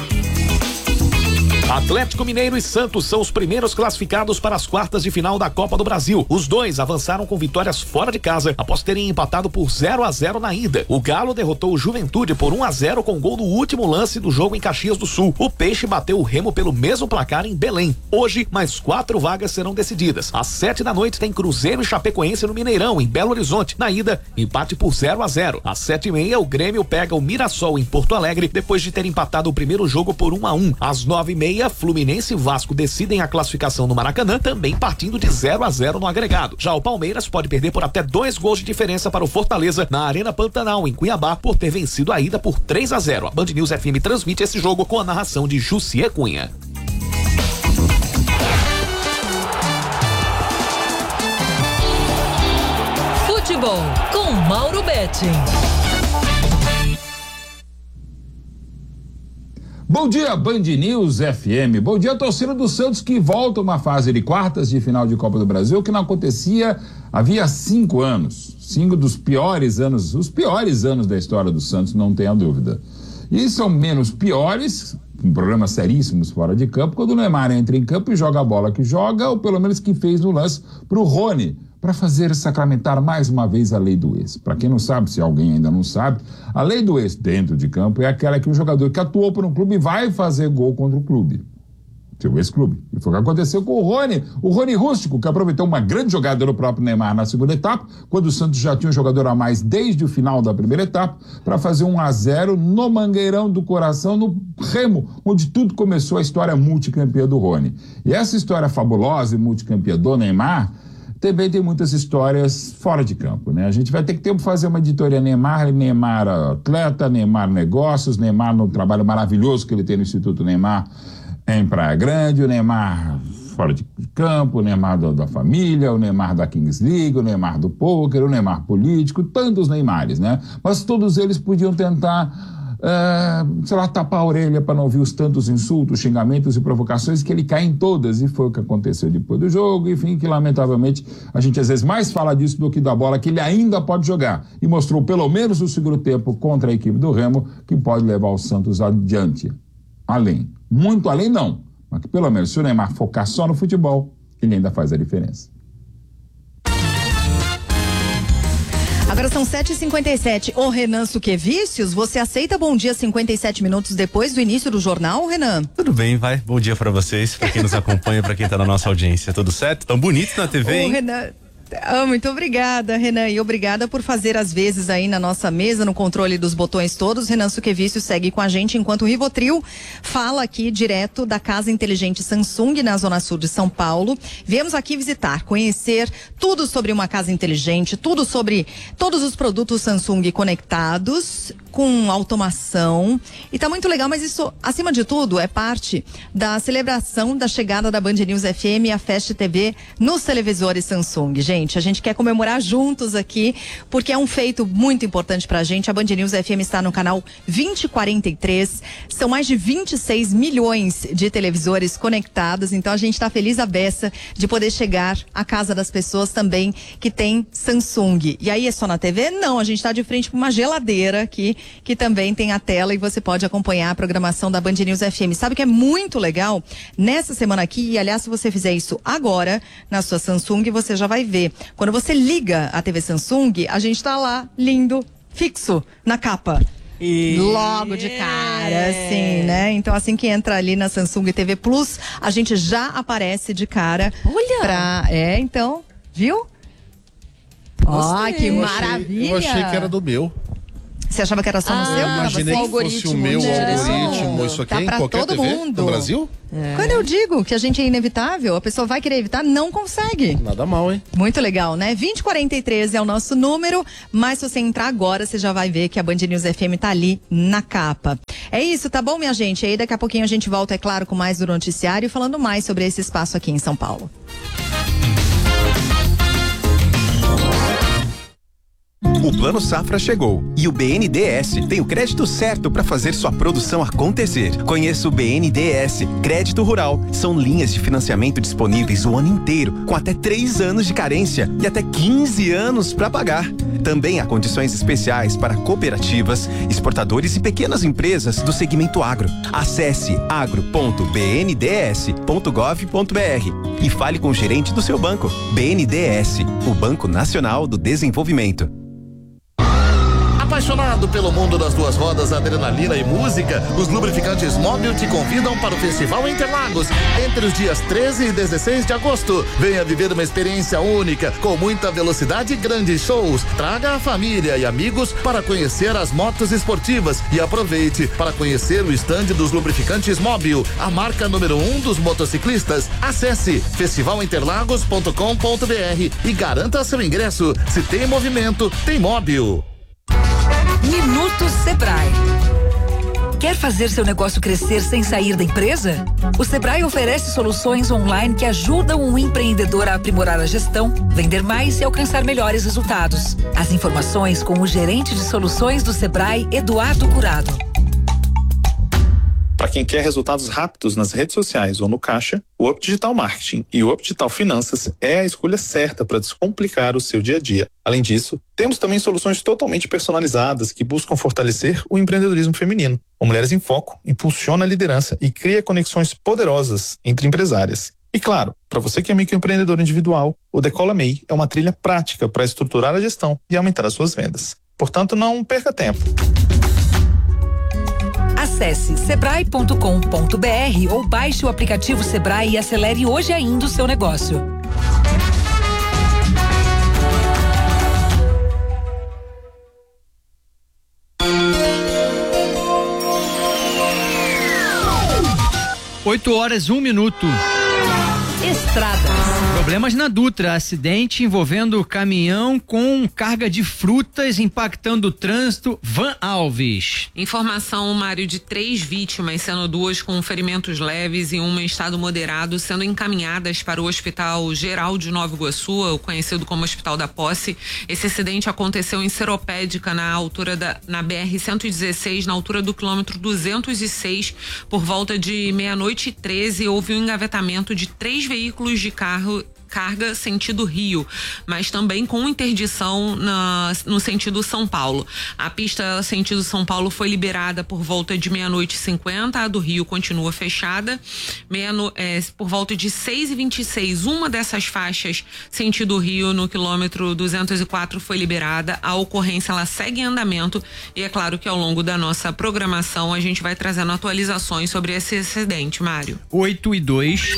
Atlético Mineiro e Santos são os primeiros classificados para as quartas de final da Copa do Brasil. Os dois avançaram com vitórias fora de casa após terem empatado por zero a zero na ida. O Galo derrotou o Juventude por um a zero com gol no último lance do jogo em Caxias do Sul. O Peixe bateu o Remo pelo mesmo placar em Belém. Hoje, mais quatro vagas serão decididas. Às sete da noite tem Cruzeiro e Chapecoense no Mineirão, em Belo Horizonte. Na ida, empate por zero a zero. Às sete e meia, o Grêmio pega o Mirassol em Porto Alegre, depois de ter empatado o primeiro jogo por um a um. Às nove e meia, Fluminense e Vasco decidem a classificação no Maracanã, também partindo de zero a zero no agregado. Já o Palmeiras pode perder por até dois gols de diferença para o Fortaleza na Arena Pantanal, em Cuiabá, por ter vencido a ida por três a zero. A Band News F M transmite esse jogo com a narração de Jussier Cunha. Futebol com Mauro Betting. Bom dia, Band News F M. Bom dia, torcida do Santos, que volta uma fase de quartas de final de Copa do Brasil que não acontecia havia cinco anos. Cinco dos piores anos, os piores anos da história do Santos, não tenha dúvida. E são menos piores, com problemas seríssimos fora de campo, quando o Neymar entra em campo e joga a bola que joga, ou pelo menos que fez no lance para o Rony, para fazer sacramentar mais uma vez a lei do ex. Para quem não sabe, se alguém ainda não sabe, a lei do ex dentro de campo é aquela que o jogador que atuou por um clube vai fazer gol contra o clube, seu ex-clube. E foi o que aconteceu com o Rony, o Rony Rústico, que aproveitou uma grande jogada do próprio Neymar na segunda etapa, quando o Santos já tinha um jogador a mais desde o final da primeira etapa, para fazer um a zero no Mangueirão do Coração, no Remo, onde tudo começou, a história multicampeã do Rony. E essa história fabulosa e multicampeã do Neymar também tem muitas histórias fora de campo, né? A gente vai ter que ter, fazer uma editoria Neymar, Neymar atleta, Neymar negócios, Neymar no trabalho maravilhoso que ele tem no Instituto Neymar em Praia Grande, o Neymar fora de campo, o Neymar da, da família, o Neymar da Kings League, o Neymar do pôquer, o Neymar político, tantos Neymares, né? Mas todos eles podiam tentar Uh, sei lá, tapar a orelha para não ouvir os tantos insultos, xingamentos e provocações que ele cai em todas, e foi o que aconteceu depois do jogo, enfim, que lamentavelmente a gente às vezes mais fala disso do que da bola que ele ainda pode jogar, e mostrou pelo menos o segundo tempo contra a equipe do Remo que pode levar o Santos adiante, além, muito além não, mas que pelo menos se o Neymar focar só no futebol, ele ainda faz a diferença. Agora são sete e cinquenta e sete. Ô Renan Suquevicius, você aceita Bom Dia cinquenta e sete minutos depois do início do jornal, Renan? Tudo bem, vai. Bom dia pra vocês, pra quem nos acompanha, pra quem tá na nossa audiência. Tudo certo? Tão bonito na T V, hein? Ô Renan... Ah, muito obrigada, Renan, e obrigada por fazer as vezes aí na nossa mesa, no controle dos botões todos. Renan Suquevicius segue com a gente enquanto o Rivotril fala aqui direto da Casa Inteligente Samsung na Zona Sul de São Paulo. Viemos aqui visitar, conhecer tudo sobre uma casa inteligente, tudo sobre todos os produtos Samsung conectados, com automação, e tá muito legal, mas isso, acima de tudo, é parte da celebração da chegada da Band News F M e a Fast T V nos televisores Samsung. Gente, a gente quer comemorar juntos aqui, porque é um feito muito importante pra gente. A Band News F M está no canal vinte e quarenta e três, são mais de vinte e seis milhões de televisores conectados, então a gente tá feliz a beça de poder chegar à casa das pessoas também que tem Samsung. E aí é só na T V? Não, a gente tá de frente com uma geladeira aqui, que também tem a tela e você pode acompanhar a programação da Band News F M. Sabe o que é muito legal? Nessa semana aqui, e aliás, se você fizer isso agora na sua Samsung, você já vai ver. Quando você liga a T V Samsung, a gente tá lá, lindo, fixo, na capa. E... Logo de cara, assim, né? Então, assim que entra ali na Samsung T V Plus, a gente já aparece de cara. Olha! Pra... É, então, viu? Ó, oh, que eu maravilha! Achei, eu achei que era do meu. Você achava que era só no ah, seu? Eu imaginei que fosse o meu algoritmo. Isso aqui tá é em pra qualquer todo T V mundo. no Brasil? É. Quando eu digo que a gente é inevitável, a pessoa vai querer evitar, não consegue. Nada mal, hein? Muito legal, né? vinte e quarenta e três é o nosso número, mas se você entrar agora, você já vai ver que a Band News F M tá ali na capa. É isso, tá bom, minha gente? Aí daqui a pouquinho a gente volta, é claro, com mais do noticiário, falando mais sobre esse espaço aqui em São Paulo. O Plano Safra chegou e o B N D E S tem o crédito certo para fazer sua produção acontecer. Conheça o B N D E S Crédito Rural. São linhas de financiamento disponíveis o ano inteiro, com até três anos de carência e até quinze anos para pagar. Também há condições especiais para cooperativas, exportadores e pequenas empresas do segmento agro. Acesse agro ponto b n d s ponto gov ponto b r e fale com o gerente do seu banco. B N D E S, o Banco Nacional do Desenvolvimento. Apaixonado pelo mundo das duas rodas, adrenalina e música, os lubrificantes Móbil te convidam para o Festival Interlagos entre os dias treze e dezesseis de agosto. Venha viver uma experiência única, com muita velocidade e grandes shows. Traga a família e amigos para conhecer as motos esportivas e aproveite para conhecer o estande dos lubrificantes Móbil, a marca número um dos motociclistas. Acesse festival interlagos ponto com ponto b r e garanta seu ingresso. Se tem movimento, tem Móbil. Minuto Sebrae. Quer fazer seu negócio crescer sem sair da empresa? O Sebrae oferece soluções online que ajudam o empreendedor a aprimorar a gestão, vender mais e alcançar melhores resultados. As informações com o gerente de soluções do Sebrae, Eduardo Curado. Para quem quer resultados rápidos nas redes sociais ou no caixa, o Up Digital Marketing e o Up Digital Finanças é a escolha certa para descomplicar o seu dia a dia. Além disso, temos também soluções totalmente personalizadas que buscam fortalecer o empreendedorismo feminino. O Mulheres em Foco impulsiona a liderança e cria conexões poderosas entre empresárias. E claro, para você que é microempreendedor individual, o Decola M E I é uma trilha prática para estruturar a gestão e aumentar as suas vendas. Portanto, não perca tempo. Acesse sebrae ponto com ponto b r ou baixe o aplicativo Sebrae e acelere hoje ainda o seu negócio. Oito horas, um minuto. Estradas. Problemas na Dutra, acidente envolvendo caminhão com carga de frutas impactando o trânsito. Van Alves. Informação, Mário, de três vítimas, sendo duas com ferimentos leves e uma em estado moderado, sendo encaminhadas para o Hospital Geral de Nova Iguaçu, o conhecido como Hospital da Posse. Esse acidente aconteceu em Seropédica, na altura da, na B R cento e dezesseis, na altura do quilômetro duzentos e seis, por volta de meia-noite e treze, houve um engavetamento de três veículos de carro carga sentido Rio, mas também com interdição na, no sentido São Paulo. A pista sentido São Paulo foi liberada por volta de meia-noite e cinquenta, a do Rio continua fechada. Meia no, é, por volta de seis e vinte e seis, uma dessas faixas sentido Rio no quilômetro duzentos e quatro foi liberada. A ocorrência ela segue em andamento e é claro que ao longo da nossa programação a gente vai trazendo atualizações sobre esse acidente, Mário. oito e dois.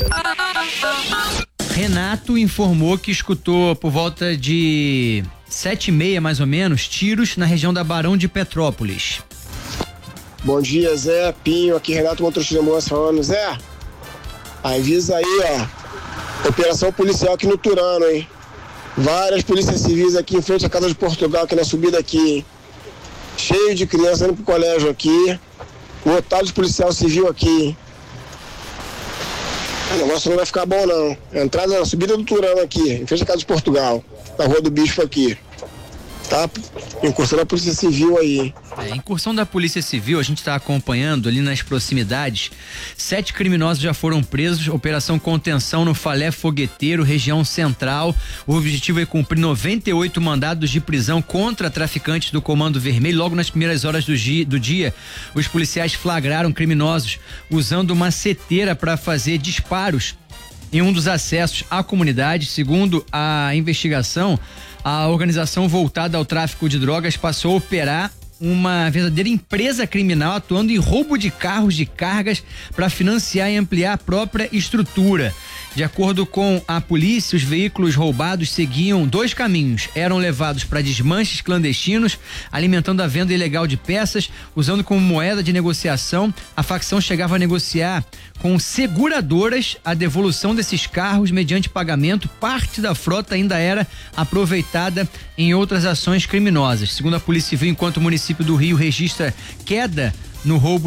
Renato informou que escutou por volta de sete e meia, mais ou menos, tiros na região da Barão de Petrópolis. Bom dia, Zé, Pinho, aqui Renato Motorista de Ambulância falando. Zé, avisa aí, ó, operação policial aqui no Turano, hein? Várias polícias civis aqui em frente à Casa de Portugal, aqui na subida aqui, hein? Cheio de crianças indo pro colégio aqui, lotado de policial civil aqui, hein? O negócio não vai ficar bom, não. Entrada na subida do Turano aqui, em frente à Casa de Portugal, na Rua do Bispo aqui. Tá? Incursão da Polícia Civil aí. É, incursão da Polícia Civil, a gente está acompanhando ali nas proximidades. Sete criminosos já foram presos, operação contenção no Falé Fogueteiro, região central. O objetivo é cumprir noventa e oito mandados de prisão contra traficantes do Comando Vermelho. Logo nas primeiras horas do dia, do dia os policiais flagraram criminosos usando uma seteira para fazer disparos em um dos acessos à comunidade. Segundo a investigação, a organização voltada ao tráfico de drogas passou a operar uma verdadeira empresa criminal atuando em roubo de carros de cargas para financiar e ampliar a própria estrutura. De acordo com a polícia, os veículos roubados seguiam dois caminhos. Eram levados para desmanches clandestinos, alimentando a venda ilegal de peças, usando como moeda de negociação. A facção chegava a negociar com seguradoras a devolução desses carros mediante pagamento. Parte da frota ainda era aproveitada em outras ações criminosas. Segundo a Polícia Civil, enquanto o município do Rio registra queda no roubo